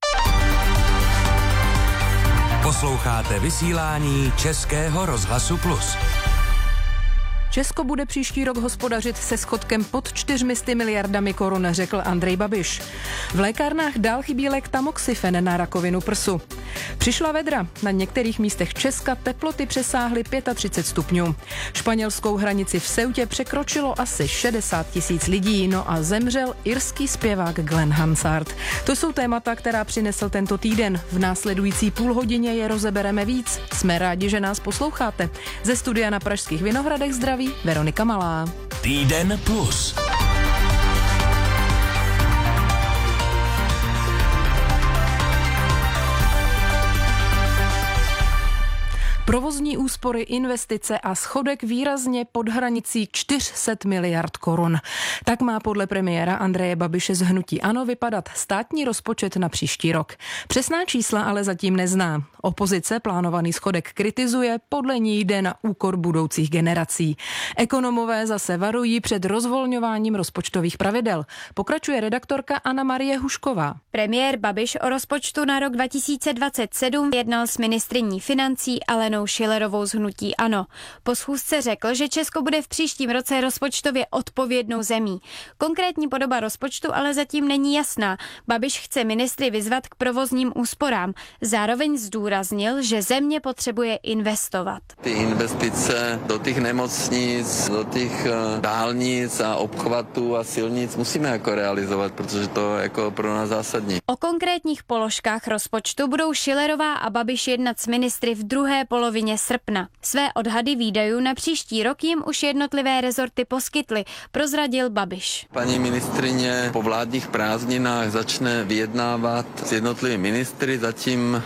Posloucháte vysílání Českého rozhlasu Plus. Česko bude příští rok hospodařit se schodkem pod čtyřmi miliardami korun, řekl Andrej Babiš. V lékárnách dál chybí lék tamoxifen na rakovinu prsu. Přišla vedra. Na některých místech Česka teploty přesáhly třicet pět stupňů. Španělskou hranici v Ceutě překročilo asi šedesát tisíc lidí, no a zemřel irský zpěvák Glenn Hansard. To jsou témata, která přinesl tento týden. V následující půl hodině je rozebereme víc. Jsme rádi, že nás posloucháte. Ze studia na Pražských Vinohradech zdraví Veronika Malá. Týden plus. Provozní úspory, investice a schodek výrazně pod hranicí čtyři sta miliard korun. Tak má podle premiéra Andreje Babiše z hnutí ANO vypadat státní rozpočet na příští rok. Přesná čísla ale zatím nezná. Opozice plánovaný schodek kritizuje, podle ní jde na úkor budoucích generací. Ekonomové zase varují před rozvolňováním rozpočtových pravidel. Pokračuje redaktorka Anna Marie Hušková. Premiér Babiš o rozpočtu na rok dva tisíce dvacet sedm jednal s ministryní financí Alenou Schillerovou z hnutí ANO. Po schůzce řekl, že Česko bude v příštím roce rozpočtově odpovědnou zemí. Konkrétní podoba rozpočtu ale zatím není jasná. Babiš chce ministry vyzvat k provozním úsporám. Zároveň zdůraznil, že země potřebuje investovat. Ty investice do těch nemocnic, do těch dálnic a obchvatů a silnic musíme jako realizovat, protože to je jako pro nás zásadní. O konkrétních položkách rozpočtu budou Schillerová a Babiš jednat s ministry v druhé polovině srpna. Své odhady výdajů na příští rok jim už jednotlivé rezorty poskytly, prozradil Babiš. Paní ministrině po vládních prázdninách začne vyjednávat s jednotlivými ministry, zatím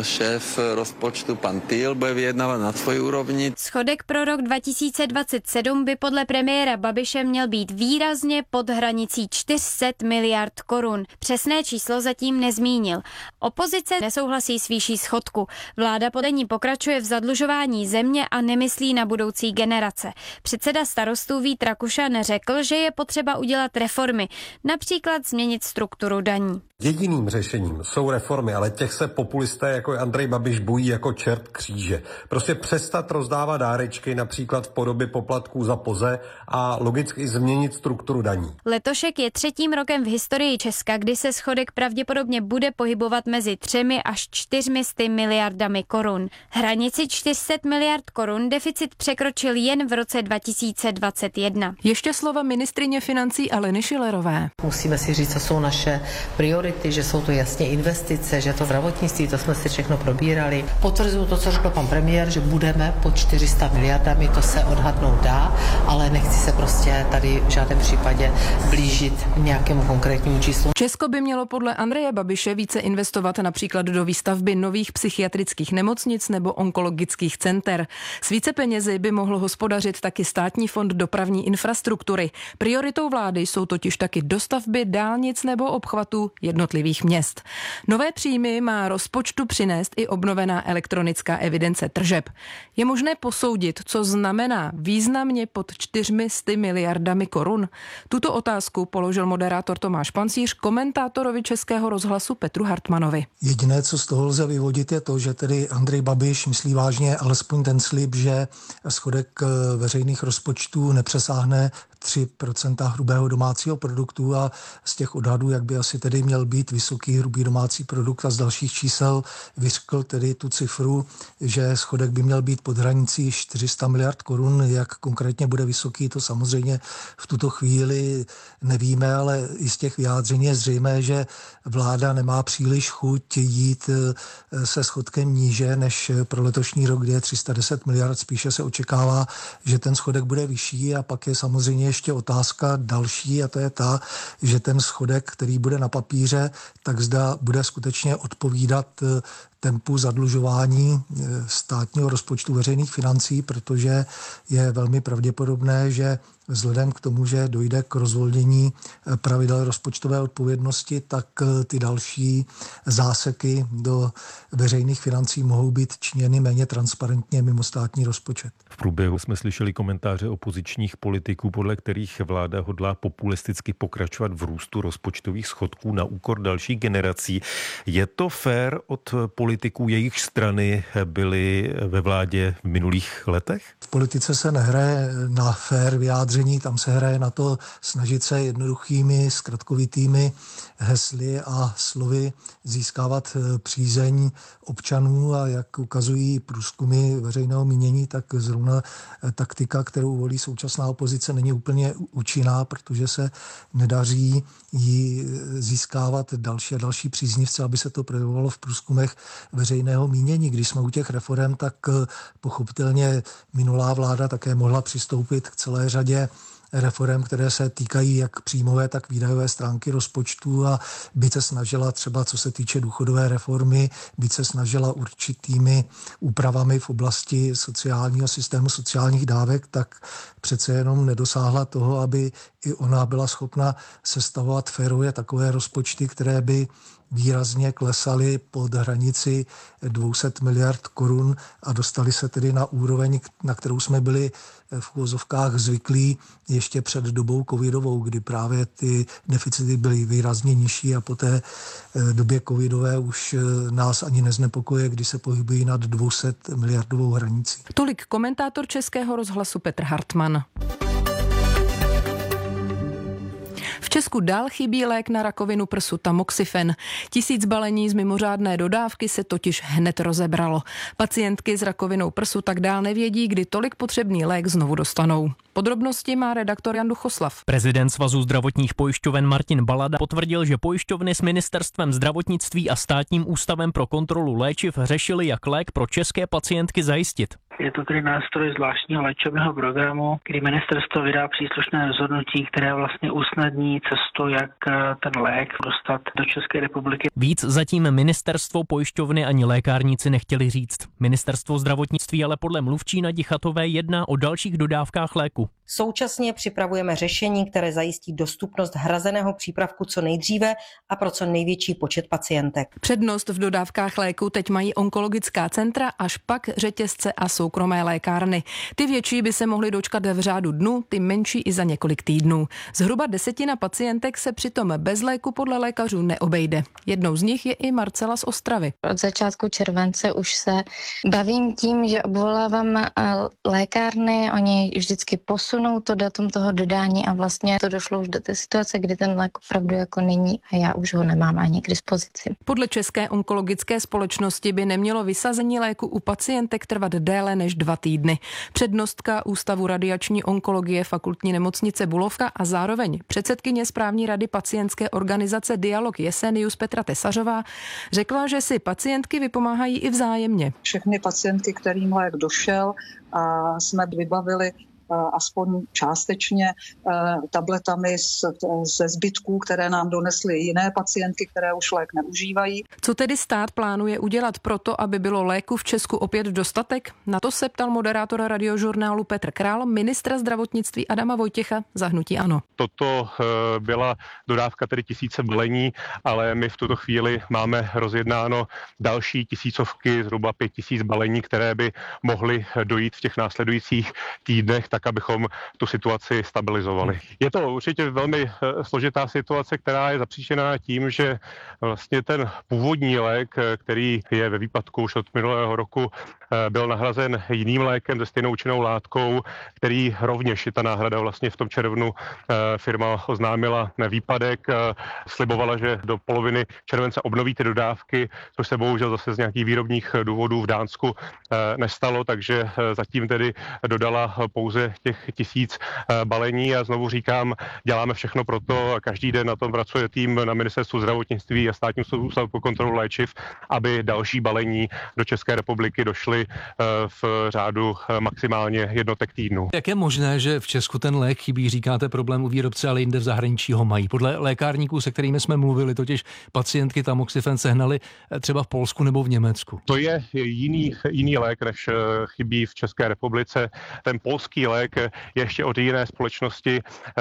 šéf rozpočtu pan Týl bude vyjednávat na svoji úrovni. Schodek pro rok dva tisíce dvacet sedm by podle premiéra Babiše měl být výrazně pod hranicí čtyři sta miliard korun. Přesné číslo zatím nezmínil. Opozice nesouhlasí s výší schodku. Vláda podle ní pokračuje v zadlužování země a nemyslí na budoucí generace. Předseda Starostů Vít Rakušan řekl, že je potřeba udělat reformy, například změnit strukturu daní. Jediným řešením jsou reformy, ale těch se populisté jako Andrej Babiš bojí jako čert kříže. Prostě přestat rozdávat dárečky, například v podobě poplatků za POZE a logicky změnit strukturu daní. Letošek je třetím rokem v historii Česka, kdy se schodek pravděpodobně bude pohybovat mezi třemi až čtyřmi sty miliardami korun. Hranici čtyři sta miliard korun deficit překročil jen v roce dva tisíce dvacet jedna. Ještě slova ministryně financí Aleny Schillerové. Musíme si říct, co jsou naše priority, že jsou to jasně investice, že to zdravotnictví, to jsme si všechno probírali. Potvrzuju to, co řekl pan premiér, že budeme pod čtyři sta miliardami, to se odhadnout dá, ale nechci se prostě tady v žádném případě blížit nějakému konkrétnímu číslu. Česko by mělo podle Andreje Babiše více investovat například do výstavby nových psychiatrických nemocnic nebo onkologických center. S více penězi by mohl hospodařit taky Státní fond dopravní infrastruktury. Prioritou vlády jsou totiž taky dostavby dálnic nebo obchvatů jednotlivých měst. Nové příjmy má rozpočtu přinést i obnovená elektronická evidence tržeb. Je možné posoudit, co znamená významně pod čtyřmi sty miliardami korun? Tuto otázku položil moderátor Tomáš Pancíř komentátorovi Českého rozhlasu Petru Hartmanovi. Jediné, co z toho lze vyvodit, je to, že tedy Andrej Babiš myslí vážně alespoň ten slib, že schodek veřejných rozpočtů nepřesáhne tři procenta hrubého domácího produktu a z těch odhadů, jak by asi tedy měl být vysoký hrubý domácí produkt a z dalších čísel vyřkl tedy tu cifru, že schodek by měl být pod hranicí čtyři sta miliard korun. Jak konkrétně bude vysoký, to samozřejmě v tuto chvíli nevíme, ale i z těch vyjádření je zřejmé, že vláda nemá příliš chuť jít se schodkem níže než pro letošní rok, kde je tři sta deset miliard. Spíše se očekává, že ten schodek bude vyšší a pak je samozřejmě ještě otázka další a to je ta, že ten schodek, který bude na papíře, tak zda bude skutečně odpovídat tempu zadlužování státního rozpočtu veřejných financí, protože je velmi pravděpodobné, že vzhledem k tomu, že dojde k rozvolnění pravidel rozpočtové odpovědnosti, tak ty další záseky do veřejných financí mohou být činěny méně transparentně mimo státní rozpočet. V průběhu jsme slyšeli komentáře opozičních politiků, podle kterých vláda hodlá populisticky pokračovat v růstu rozpočtových schodků na úkor dalších generací. Je to fér od politiků, jejich strany byly ve vládě v minulých letech? V politice se nehraje na fér vyjádření, tam se hraje na to snažit se jednoduchými, zkratkovitými hesly a slovy získávat přízeň občanů a jak ukazují průzkumy veřejného mínění, tak zrovna taktika, kterou volí současná opozice, není úplně účinná, protože se nedaří jí získávat další a další příznivce, aby se to projevovalo v průzkumech veřejného mínění. Když jsme u těch reforem, tak pochopitelně minulá vláda také mohla přistoupit k celé řadě reforem, které se týkají jak příjmové, tak výdajové stránky rozpočtu a byť se snažila třeba, co se týče důchodové reformy, byť se snažila určitými úpravami v oblasti sociálního systému sociálních dávek, tak přece jenom nedosáhla toho, aby i ona byla schopna sestavovat férově takové rozpočty, které by výrazně klesaly pod hranici dvě stě miliard korun a dostali se tedy na úroveň, na kterou jsme byli v uvozovkách zvyklí ještě před dobou covidovou, kdy právě ty deficity byly výrazně nižší a po té době covidové už nás ani neznepokoje, když se pohybují nad dvě stě miliardovou hranicí. Tolik komentátor Českého rozhlasu Petr Hartman. V Česku dál chybí lék na rakovinu prsu tamoxifen. Tisíc balení z mimořádné dodávky se totiž hned rozebralo. Pacientky s rakovinou prsu tak dál nevědí, kdy tolik potřebný lék znovu dostanou. Podrobnosti má redaktor Jan Duchoslav. Prezident Svazu zdravotních pojišťoven Martin Balada potvrdil, že pojišťovny s ministerstvem zdravotnictví a státním ústavem pro kontrolu léčiv řešili, jak lék pro české pacientky zajistit. Je to tedy nástroj zvláštního léčebného programu, kdy ministerstvo vydá příslušné rozhodnutí, které vlastně usnadní cestu, jak ten lék dostat do České republiky. Víc zatím ministerstvo, pojišťovny ani lékárníci nechtěli říct. Ministerstvo zdravotnictví ale podle mluvčí Nadi Chatové jedná o dalších dodávkách léku. Současně připravujeme řešení, které zajistí dostupnost hrazeného přípravku co nejdříve a pro co největší počet pacientek. Přednost v dodávkách léku teď mají onkologická centra, až pak řetězce a soukromé lékárny. Ty větší by se mohly dočkat v řádu dnů, ty menší i za několik týdnů. Zhruba desetina pacientek se přitom bez léku podle lékařů neobejde. Jednou z nich je i Marcela z Ostravy. Od začátku července už se bavím tím, že obvolávám lékárny, oni vždycky posunou to datum toho dodání a vlastně to došlo už do té situace, kdy ten lék opravdu jako není a já už ho nemám ani k dispozici. Podle České onkologické společnosti by nemělo vysazení léku u pacientek trvat déle než dva týdny. Přednostka Ústavu radiační onkologie Fakultní nemocnice Bulovka a zároveň předsedkyně správní rady pacientské organizace Dialog Jesenius Petra Tesařová řekla, že si pacientky vypomáhají i vzájemně. Všechny pacientky, kterým lék došel, a jsme vybavili aspoň částečně tabletami ze zbytků, které nám donesly jiné pacientky, které už lék neužívají. Co tedy stát plánuje udělat proto, aby bylo léku v Česku opět dostatek? Na to se ptal moderátor radiožurnálu Petr Král, ministra zdravotnictví Adama Vojtěcha za hnutí ANO. Toto byla dodávka tedy tisíce balení, ale my v tuto chvíli máme rozjednáno další tisícovky, zhruba pět tisíc balení, které by mohly dojít v těch následujících týdnech, tak abychom tu situaci stabilizovali. Je to určitě velmi složitá situace, která je zapříčená tím, že vlastně ten původní lék, který je ve výpadku už od minulého roku, byl nahrazen jiným lékem se stejnou účinnou látkou, který rovněž je ta náhrada vlastně v tom červnu firma oznámila výpadek, slibovala, že do poloviny července obnoví ty dodávky, což se bohužel zase z nějakých výrobních důvodů v Dánsku nestalo, takže zatím tedy dodala pouze těch tisíc balení a znovu říkám, děláme všechno pro to a každý den na tom pracuje tým na ministerstvu zdravotnictví a státním ústavu pro kontrolu léčiv, aby další balení do České republiky došly v řádu maximálně jednotek týdnů. Jak je možné, že v Česku ten lék chybí, říkáte problém u výrobce, ale jinde v zahraničí ho mají? Podle lékárníků, se kterými jsme mluvili, totiž pacientky tamoxifen sehnali třeba v Polsku nebo v Německu. To je jiný, jiný lék, než chybí v České republice. Ten polský lék je ještě od jiné společnosti,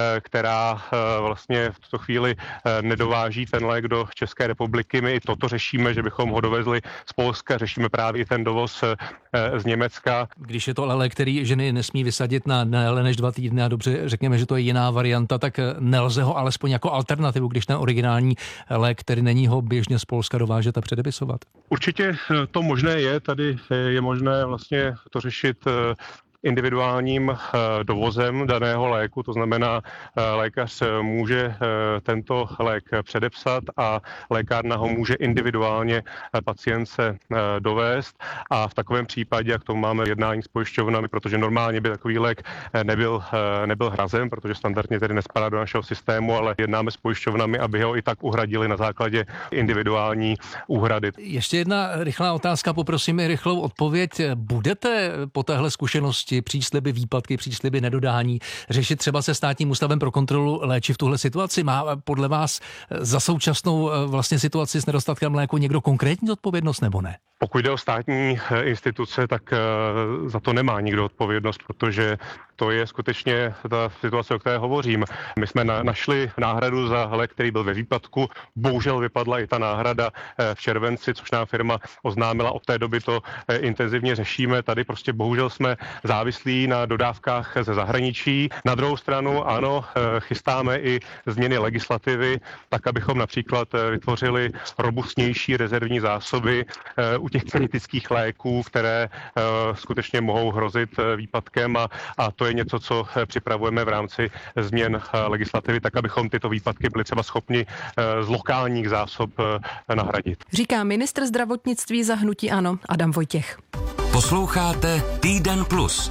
která vlastně v tuto chvíli nedováží ten lék do České republiky. My i toto řešíme, že bychom ho dovezli z Polska, řešíme právě i ten dovoz z Německa. Když je to ale lék, který ženy nesmí vysadit na déle než dva týdny a dobře řekněme, že to je jiná varianta, tak nelze ho alespoň jako alternativu, když ten originální lék, který není, ho běžně z Polska dovážet a předepisovat? Určitě to možné je, tady je možné vlastně to řešit individuálním dovozem daného léku, to znamená, lékař může tento lék předepsat a lékárna ho může individuálně pacientce dovést a v takovém případě, jak to máme jednání s pojišťovnami, protože normálně by takový lék nebyl, nebyl hrazen, protože standardně tedy nespadá do našeho systému, ale jednáme s pojišťovnami, aby ho i tak uhradili na základě individuální úhrady. Ještě jedna rychlá otázka, poprosím i rychlou odpověď. Budete po téhle zkušenosti přísliby výpadky, přísliby nedodání řešit třeba se státním ústavem pro kontrolu léčiv tuhle situaci? Má podle vás za současnou vlastně situaci s nedostatkem léku někdo konkrétní odpovědnost nebo ne? Pokud jde o státní instituce, tak za to nemá nikdo odpovědnost, protože to je skutečně ta situace, o které hovořím. My jsme na, našli náhradu za lék, který byl ve výpadku. Bohužel vypadla i ta náhrada v červenci, což nám firma oznámila. Od té doby to intenzivně řešíme. Tady prostě bohužel jsme závislí na dodávkách ze zahraničí. Na druhou stranu, ano, chystáme i změny legislativy, tak abychom například vytvořili robustnější rezervní zásoby u těch kritických léků, které skutečně mohou hrozit výpadkem a, a to je něco, co připravujeme v rámci změn legislativy, tak abychom tyto výpadky byli třeba schopni z lokálních zásob nahradit. Říká ministr zdravotnictví za hnutí ANO Adam Vojtěch. Posloucháte Týden plus.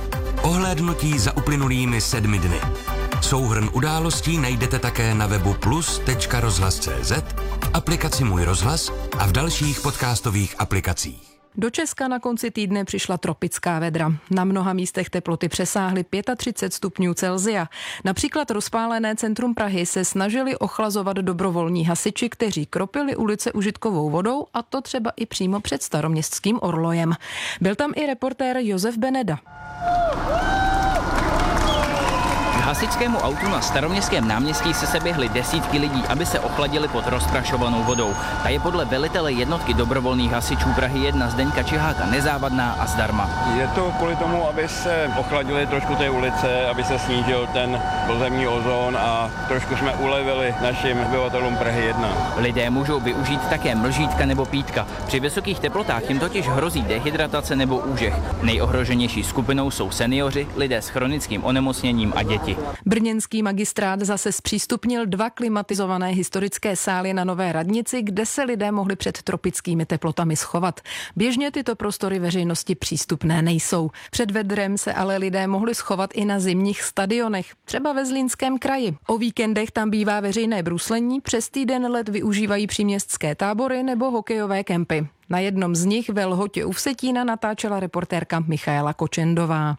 Ohlédnutí za uplynulými sedmi dny. Souhrn událostí najdete také na webu plus tečka rozhlas tečka cé zet, aplikaci Můj rozhlas a v dalších podcastových aplikacích. Do Česka na konci týdne přišla tropická vedra. Na mnoha místech teploty přesáhly třicet pět stupňů Celsia. Například rozpálené centrum Prahy se snažili ochlazovat dobrovolní hasiči, kteří kropili ulice užitkovou vodou, a to třeba i přímo před staroměstským orlojem. Byl tam i reportér Josef Beneda. K hasičskému autu na Staroměstském náměstí se seběhly desítky lidí, aby se ochladili pod rozprašovanou vodou. Ta je podle velitele jednotky dobrovolných hasičů Prahy jedna Zdeňka Čiháka nezávadná a zdarma. Je to kvůli tomu, aby se ochladili trošku té ulice, aby se snížil ten pozemní ozon a trošku jsme ulevili našim obyvatelům Prahy jedna. Lidé můžou využít také mlžítka nebo pítka. Při vysokých teplotách jim totiž hrozí dehydratace nebo úžeh. Nejohroženější skupinou jsou seniori, lidé s chronickým onemocněním a děti. Brněnský magistrát zase zpřístupnil dva klimatizované historické sály na Nové radnici, kde se lidé mohli před tropickými teplotami schovat. Běžně tyto prostory veřejnosti přístupné nejsou. Před vedrem se ale lidé mohli schovat i na zimních stadionech, třeba ve Zlínském kraji. O víkendech tam bývá veřejné bruslení, přes týden let využívají příměstské tábory nebo hokejové kempy. Na jednom z nich ve Lhotě u Vsetína natáčela reportérka Michaela Kočendová.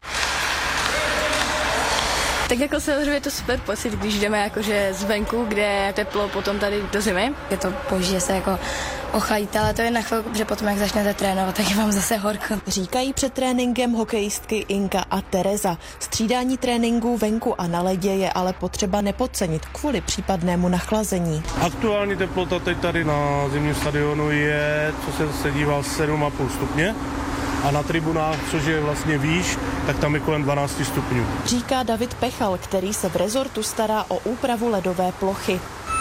Tak jako samozřejmě je to super pocit, když jdeme jakože zvenku, kde je teplo, potom tady do zimy. Je to boží, že se jako ochladíte, ale to je na chvilku, protože potom, jak začnete trénovat, tak je vám zase horko. Říkají před tréninkem hokejistky Inka a Tereza. Střídání tréninků venku a na ledě je ale potřeba nepodcenit kvůli případnému nachlazení. Aktuální teplota teď tady na zimním stadionu je, co jsem se díval, sedm a půl stupně. A na tribunách, což je vlastně výš, tak tam je kolem dvanáct stupňů. Říká David Pechal, který se v rezortu stará o úpravu ledové plochy.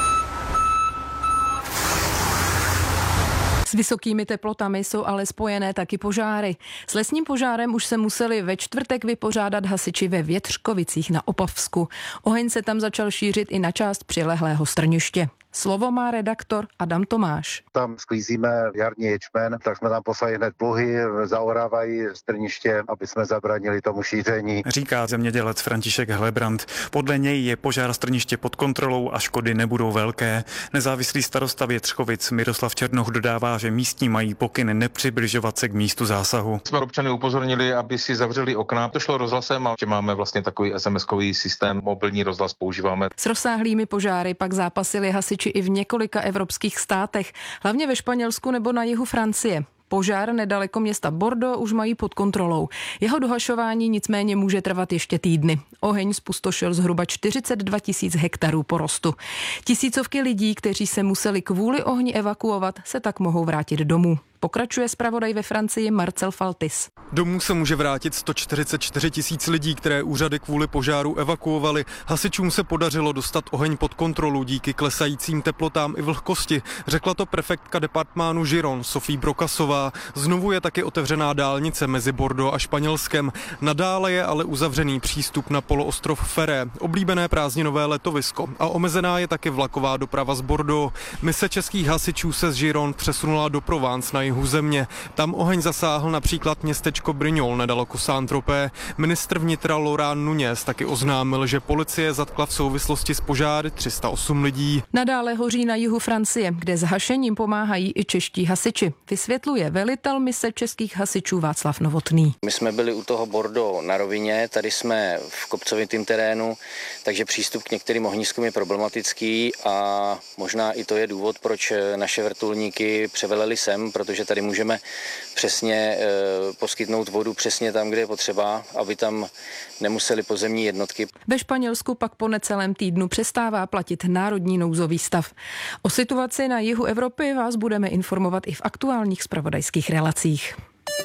S vysokými teplotami jsou ale spojené taky požáry. S lesním požárem už se museli ve čtvrtek vypořádat hasiči ve Větřkovicích na Opavsku. Oheň se tam začal šířit i na část přilehlého strniště. Slovo má redaktor Adam Tomáš. Tam sklízíme jarní ječmen, tak jsme tam poslali hned pluhy, zaorávají strniště, aby jsme zabránili tomu šíření. Říká zemědělec František Hlebrant. Podle něj je požár strniště pod kontrolou a škody nebudou velké. Nezávislý starosta Větřkovic Miroslav Černoch dodává, že místní mají pokyn nepřibližovat se k místu zásahu. Jsme občany upozornili, aby si zavřeli okna. To šlo rozhlasem a máme vlastně takový es em eskový systém, mobilní rozhlas používáme. S rozsáhlými požáry pak zápasili hasiči i v několika evropských státech, hlavně ve Španělsku nebo na jihu Francie. Požár nedaleko města Bordeaux už mají pod kontrolou. Jeho dohašování nicméně může trvat ještě týdny. Oheň zpustošil zhruba čtyřicet dva tisíc hektarů porostu. Tisícovky lidí, kteří se museli kvůli ohni evakuovat, se tak mohou vrátit domů. Pokračuje zpravodaj ve Francii Marcel Faltis. Domů se může vrátit sto čtyřicet čtyři tisíc lidí, které úřady kvůli požáru evakuovali. Hasičům se podařilo dostat oheň pod kontrolu díky klesajícím teplotám i vlhkosti, řekla to prefektka departmánu Giron Sophie Brokasová. Znovu je taky otevřená dálnice mezi Bordeaux a Španělskem. Nadále je ale uzavřený přístup na poloostrov Ferré, oblíbené prázdninové letovisko, a omezená je taky vlaková doprava z Bordeaux. Mise českých hasičů se z Giron přesunula do Provence na jihu země. Tam oheň zasáhl například městečko Brignoles nedaleko Saint-Tropez. Ministr vnitra Laurent Nunez taky oznámil, že policie zatkla v souvislosti s požáry tři sta osm lidí. Nadále hoří na jihu Francie, kde s hašením pomáhají i čeští hasiči. Vysvětluje velitel mise českých hasičů Václav Novotný. My jsme byli u toho Bordeaux na rovině, tady jsme v kopcovitém terénu, takže přístup k některým ohniskům je problematický a možná i to je důvod, proč naše vrtulníky převeleli sem, protože tady můžeme přesně e, poskytnout vodu přesně tam, kde je potřeba, aby tam nemuseli pozemní jednotky. Ve Španělsku pak po necelém týdnu přestává platit národní nouzový stav. O situaci na jihu Evropy vás budeme informovat i v aktuálních zpravodajských relacích.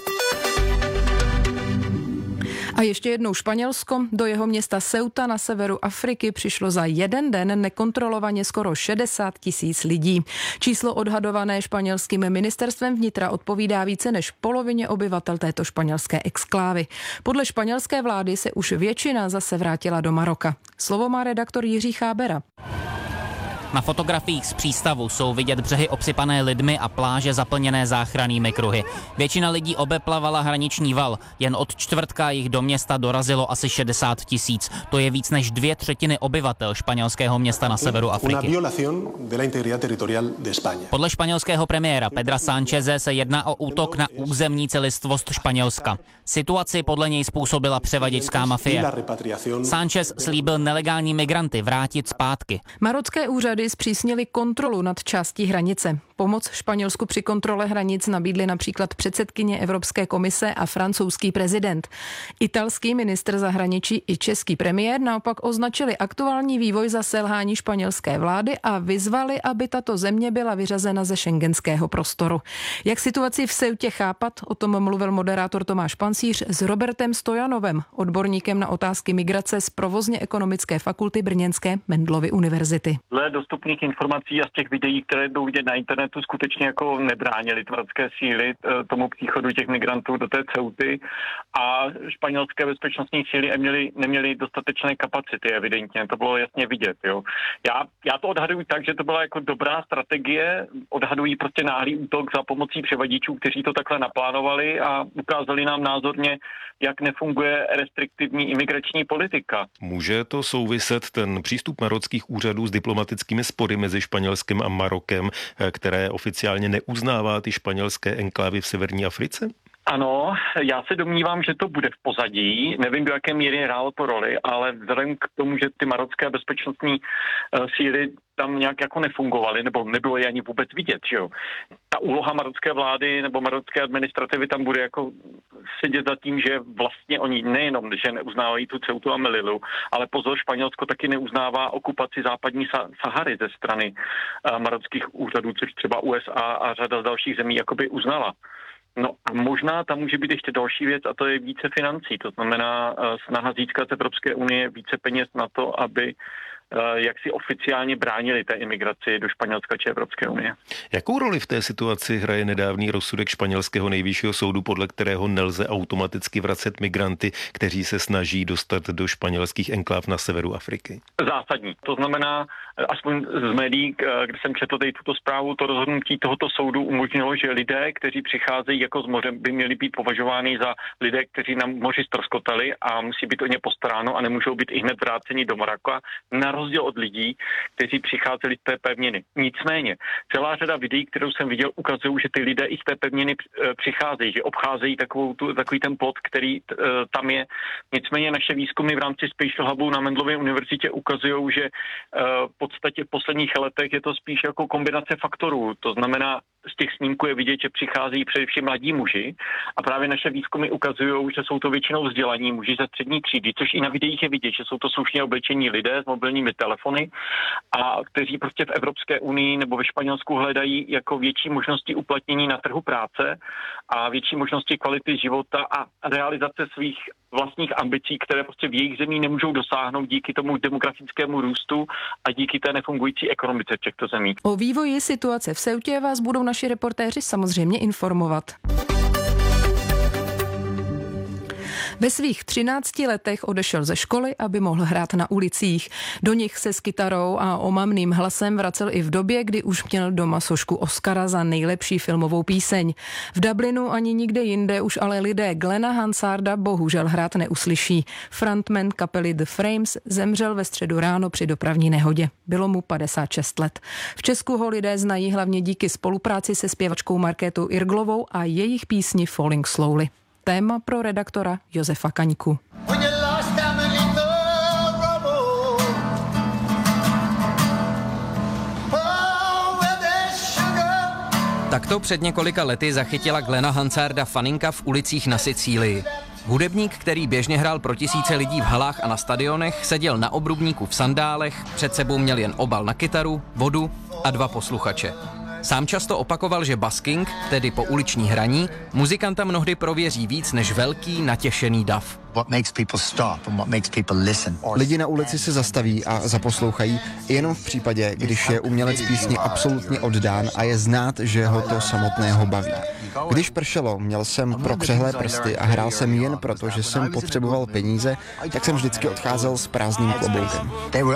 A ještě jednou Španělsko. Do jeho města Ceuta na severu Afriky přišlo za jeden den nekontrolovaně skoro šedesát tisíc lidí. Číslo odhadované španělským ministerstvem vnitra odpovídá více než polovině obyvatel této španělské exklávy. Podle španělské vlády se už většina zase vrátila do Maroka. Slovo má redaktor Jiří Chábera. Na fotografiích z přístavu jsou vidět břehy obsypané lidmi a pláže zaplněné záchrannými kruhy. Většina lidí obeplavala hraniční val. Jen od čtvrtka jich do města dorazilo asi šedesát tisíc. To je víc než dvě třetiny obyvatel španělského města na severu Afriky. Podle španělského premiéra Pedra Sáncheze se jedná o útok na územní celistvost Španělska. Situaci podle něj způsobila převaděčská mafie. Sánchez slíbil nelegální migranty vrátit zpátky. Marocké úřady zpřísnily kontrolu nad částí hranice. Pomoc Španělsku při kontrole hranic nabídly například předsedkyně Evropské komise a francouzský prezident. Italský ministr zahraničí i český premiér naopak označili aktuální vývoj za selhání španělské vlády a vyzvali, aby tato země byla vyřazena ze schengenského prostoru. Jak situaci v Ceutě chápat, o tom mluvil moderátor Tomáš Pancíř s Robertem Stojanovem, odborníkem na otázky migrace z provozně ekonomické fakulty Brněnské Mendelovy univerzity. Dle dostupných informací a z těch videí, které jdou vidět na internetu, skutečně jako nebránili marocké síly tomu příchodu těch migrantů do té Ceuty a španělské bezpečnostní síly neměly, neměly dostatečné kapacity, evidentně, to bylo jasně vidět. Jo. Já, já to odhaduji tak, že to byla jako dobrá strategie, odhadují prostě náhlý útok za pomocí převaděčů, kteří to takhle naplánovali a ukázali nám názorně, jak nefunguje restriktivní imigrační politika. Může to souviset ten přístup marockých úřadů s diplomatickými spory mezi Španělskem a Marokem, které oficiálně neuznává ty španělské enklávy v severní Africe? Ano, já se domnívám, že to bude v pozadí. Nevím, do jaké míry hrálo to roli, ale vzhledem k tomu, že ty marocké bezpečnostní uh, síly tam nějak jako nefungovaly, nebo nebylo je ani vůbec vidět, že jo. Ta úloha marocké vlády nebo marocké administrativy tam bude jako sedět za tím, že vlastně oni nejenom, že neuznávají tu Ceutu a Melilu, ale pozor, Španělsko taky neuznává okupaci západní Sahary ze strany uh, marockých úřadů, což třeba U S A a řada z dalších zemí jakoby uznala. No a možná tam může být ještě další věc a to je více financí, to znamená uh, snaha získat z Evropské unie více peněz na to, aby jak si oficiálně bránili té imigraci do Španělska či Evropské unie. Jakou roli v té situaci hraje nedávný rozsudek španělského nejvyššího soudu, podle kterého nelze automaticky vracet migranty, kteří se snaží dostat do španělských enkláv na severu Afriky? Zásadní. To znamená, aspoň z médií, kde jsem četl tady tuto zprávu, to rozhodnutí tohoto soudu umožnilo, že lidé, kteří přicházejí jako z moře, by měli být považováni za lidé, kteří na moři ztroskotali a musí být o ně postaráno a nemůžou být i hned vráceni do Maroka, na rozdíl od lidí, kteří přicházeli z té pevniny. Nicméně, celá řada videí, kterou jsem viděl, ukazují, že ty lidé i z té pevniny přicházejí, že obcházejí takovou tu, takový ten plot, který uh, tam je. Nicméně naše výzkumy v rámci Spatial Hubu na Mendelově univerzitě ukazují, že uh, v podstatě v posledních letech je to spíš jako kombinace faktorů. To znamená, z těch snímků je vidět, že přicházejí především mladí muži a právě naše výzkumy ukazují, že jsou to většinou vzdělaní muži ze střední třídy, což i na videích je vidět, že jsou to slušně oblečení lidé s mobilními telefony a kteří prostě v Evropské unii nebo ve Španělsku hledají jako větší možnosti uplatnění na trhu práce a větší možnosti kvality života a realizace svých vlastních ambicí, které prostě v jejich zemí nemůžou dosáhnout díky tomu demografickému růstu a díky té nefungující ekonomice v těchto zemích. O vývoji situace v Ceutě vás budou naši reportéři samozřejmě informovat. Ve svých třinácti letech odešel ze školy, aby mohl hrát na ulicích. Do nich se s kytarou a omamným hlasem vracel i v době, kdy už měl doma sošku Oscara za nejlepší filmovou píseň. V Dublinu ani nikde jinde už ale lidé Glena Hansarda bohužel hrát neuslyší. Frontman kapely The Frames zemřel ve středu ráno při dopravní nehodě. Bylo mu padesát šest let. V Česku ho lidé znají hlavně díky spolupráci se zpěvačkou Markétou Irglovou a jejich písni Falling Slowly. Téma pro redaktora Josefa Kaňku. Takto před několika lety zachytila Glena Hansarda faninka v ulicích na Sicílii. Hudebník, který běžně hrál pro tisíce lidí v halách a na stadionech, seděl na obrubníku v sandálech, před sebou měl jen obal na kytaru, vodu a dva posluchače. Sám často opakoval, že busking, tedy pouliční hraní, muzikanta mnohdy prověří víc než velký natěšený dav. Lidi na ulici se zastaví a zaposlouchají jenom v případě, když je umělec písni absolutně oddán a je znát, že ho to samotného baví. Když pršelo, měl jsem propřehlé prsty a hrál jsem jen proto, že jsem potřeboval peníze, tak jsem vždycky odcházel s prázdným kloboukem.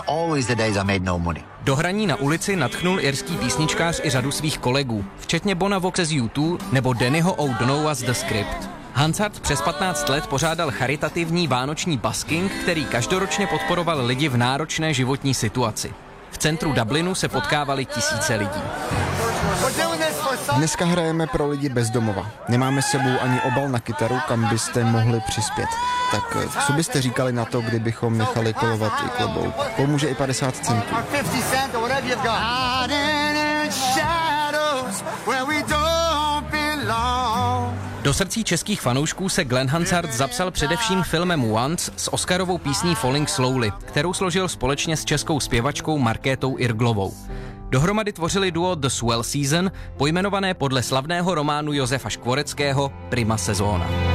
Do hraní na ulici nadchnul irský písničkář i řadu svých kolegů, včetně Bona Voxe z U dva nebo Dannyho O'Donoghua z The Script. Hansard přes patnáct let pořádal charitativní vánoční busking, který každoročně podporoval lidi v náročné životní situaci. V centru Dublinu se potkávali tisíce lidí. Dneska hrajeme pro lidi bez domova. Nemáme s sebou ani obal na kytaru, kam byste mohli přispět. Tak co byste říkali na to, kdybychom nechali kolovat i klobouk? Pomůže i padesát centů. Do srdcí českých fanoušků se Glenn Hansard zapsal především filmem Once s Oscarovou písní Falling Slowly, kterou složil společně s českou zpěvačkou Markétou Irglovou. Dohromady tvořili duo The Swell Season, pojmenované podle slavného románu Josefa Škvoreckého Prima Sezóna.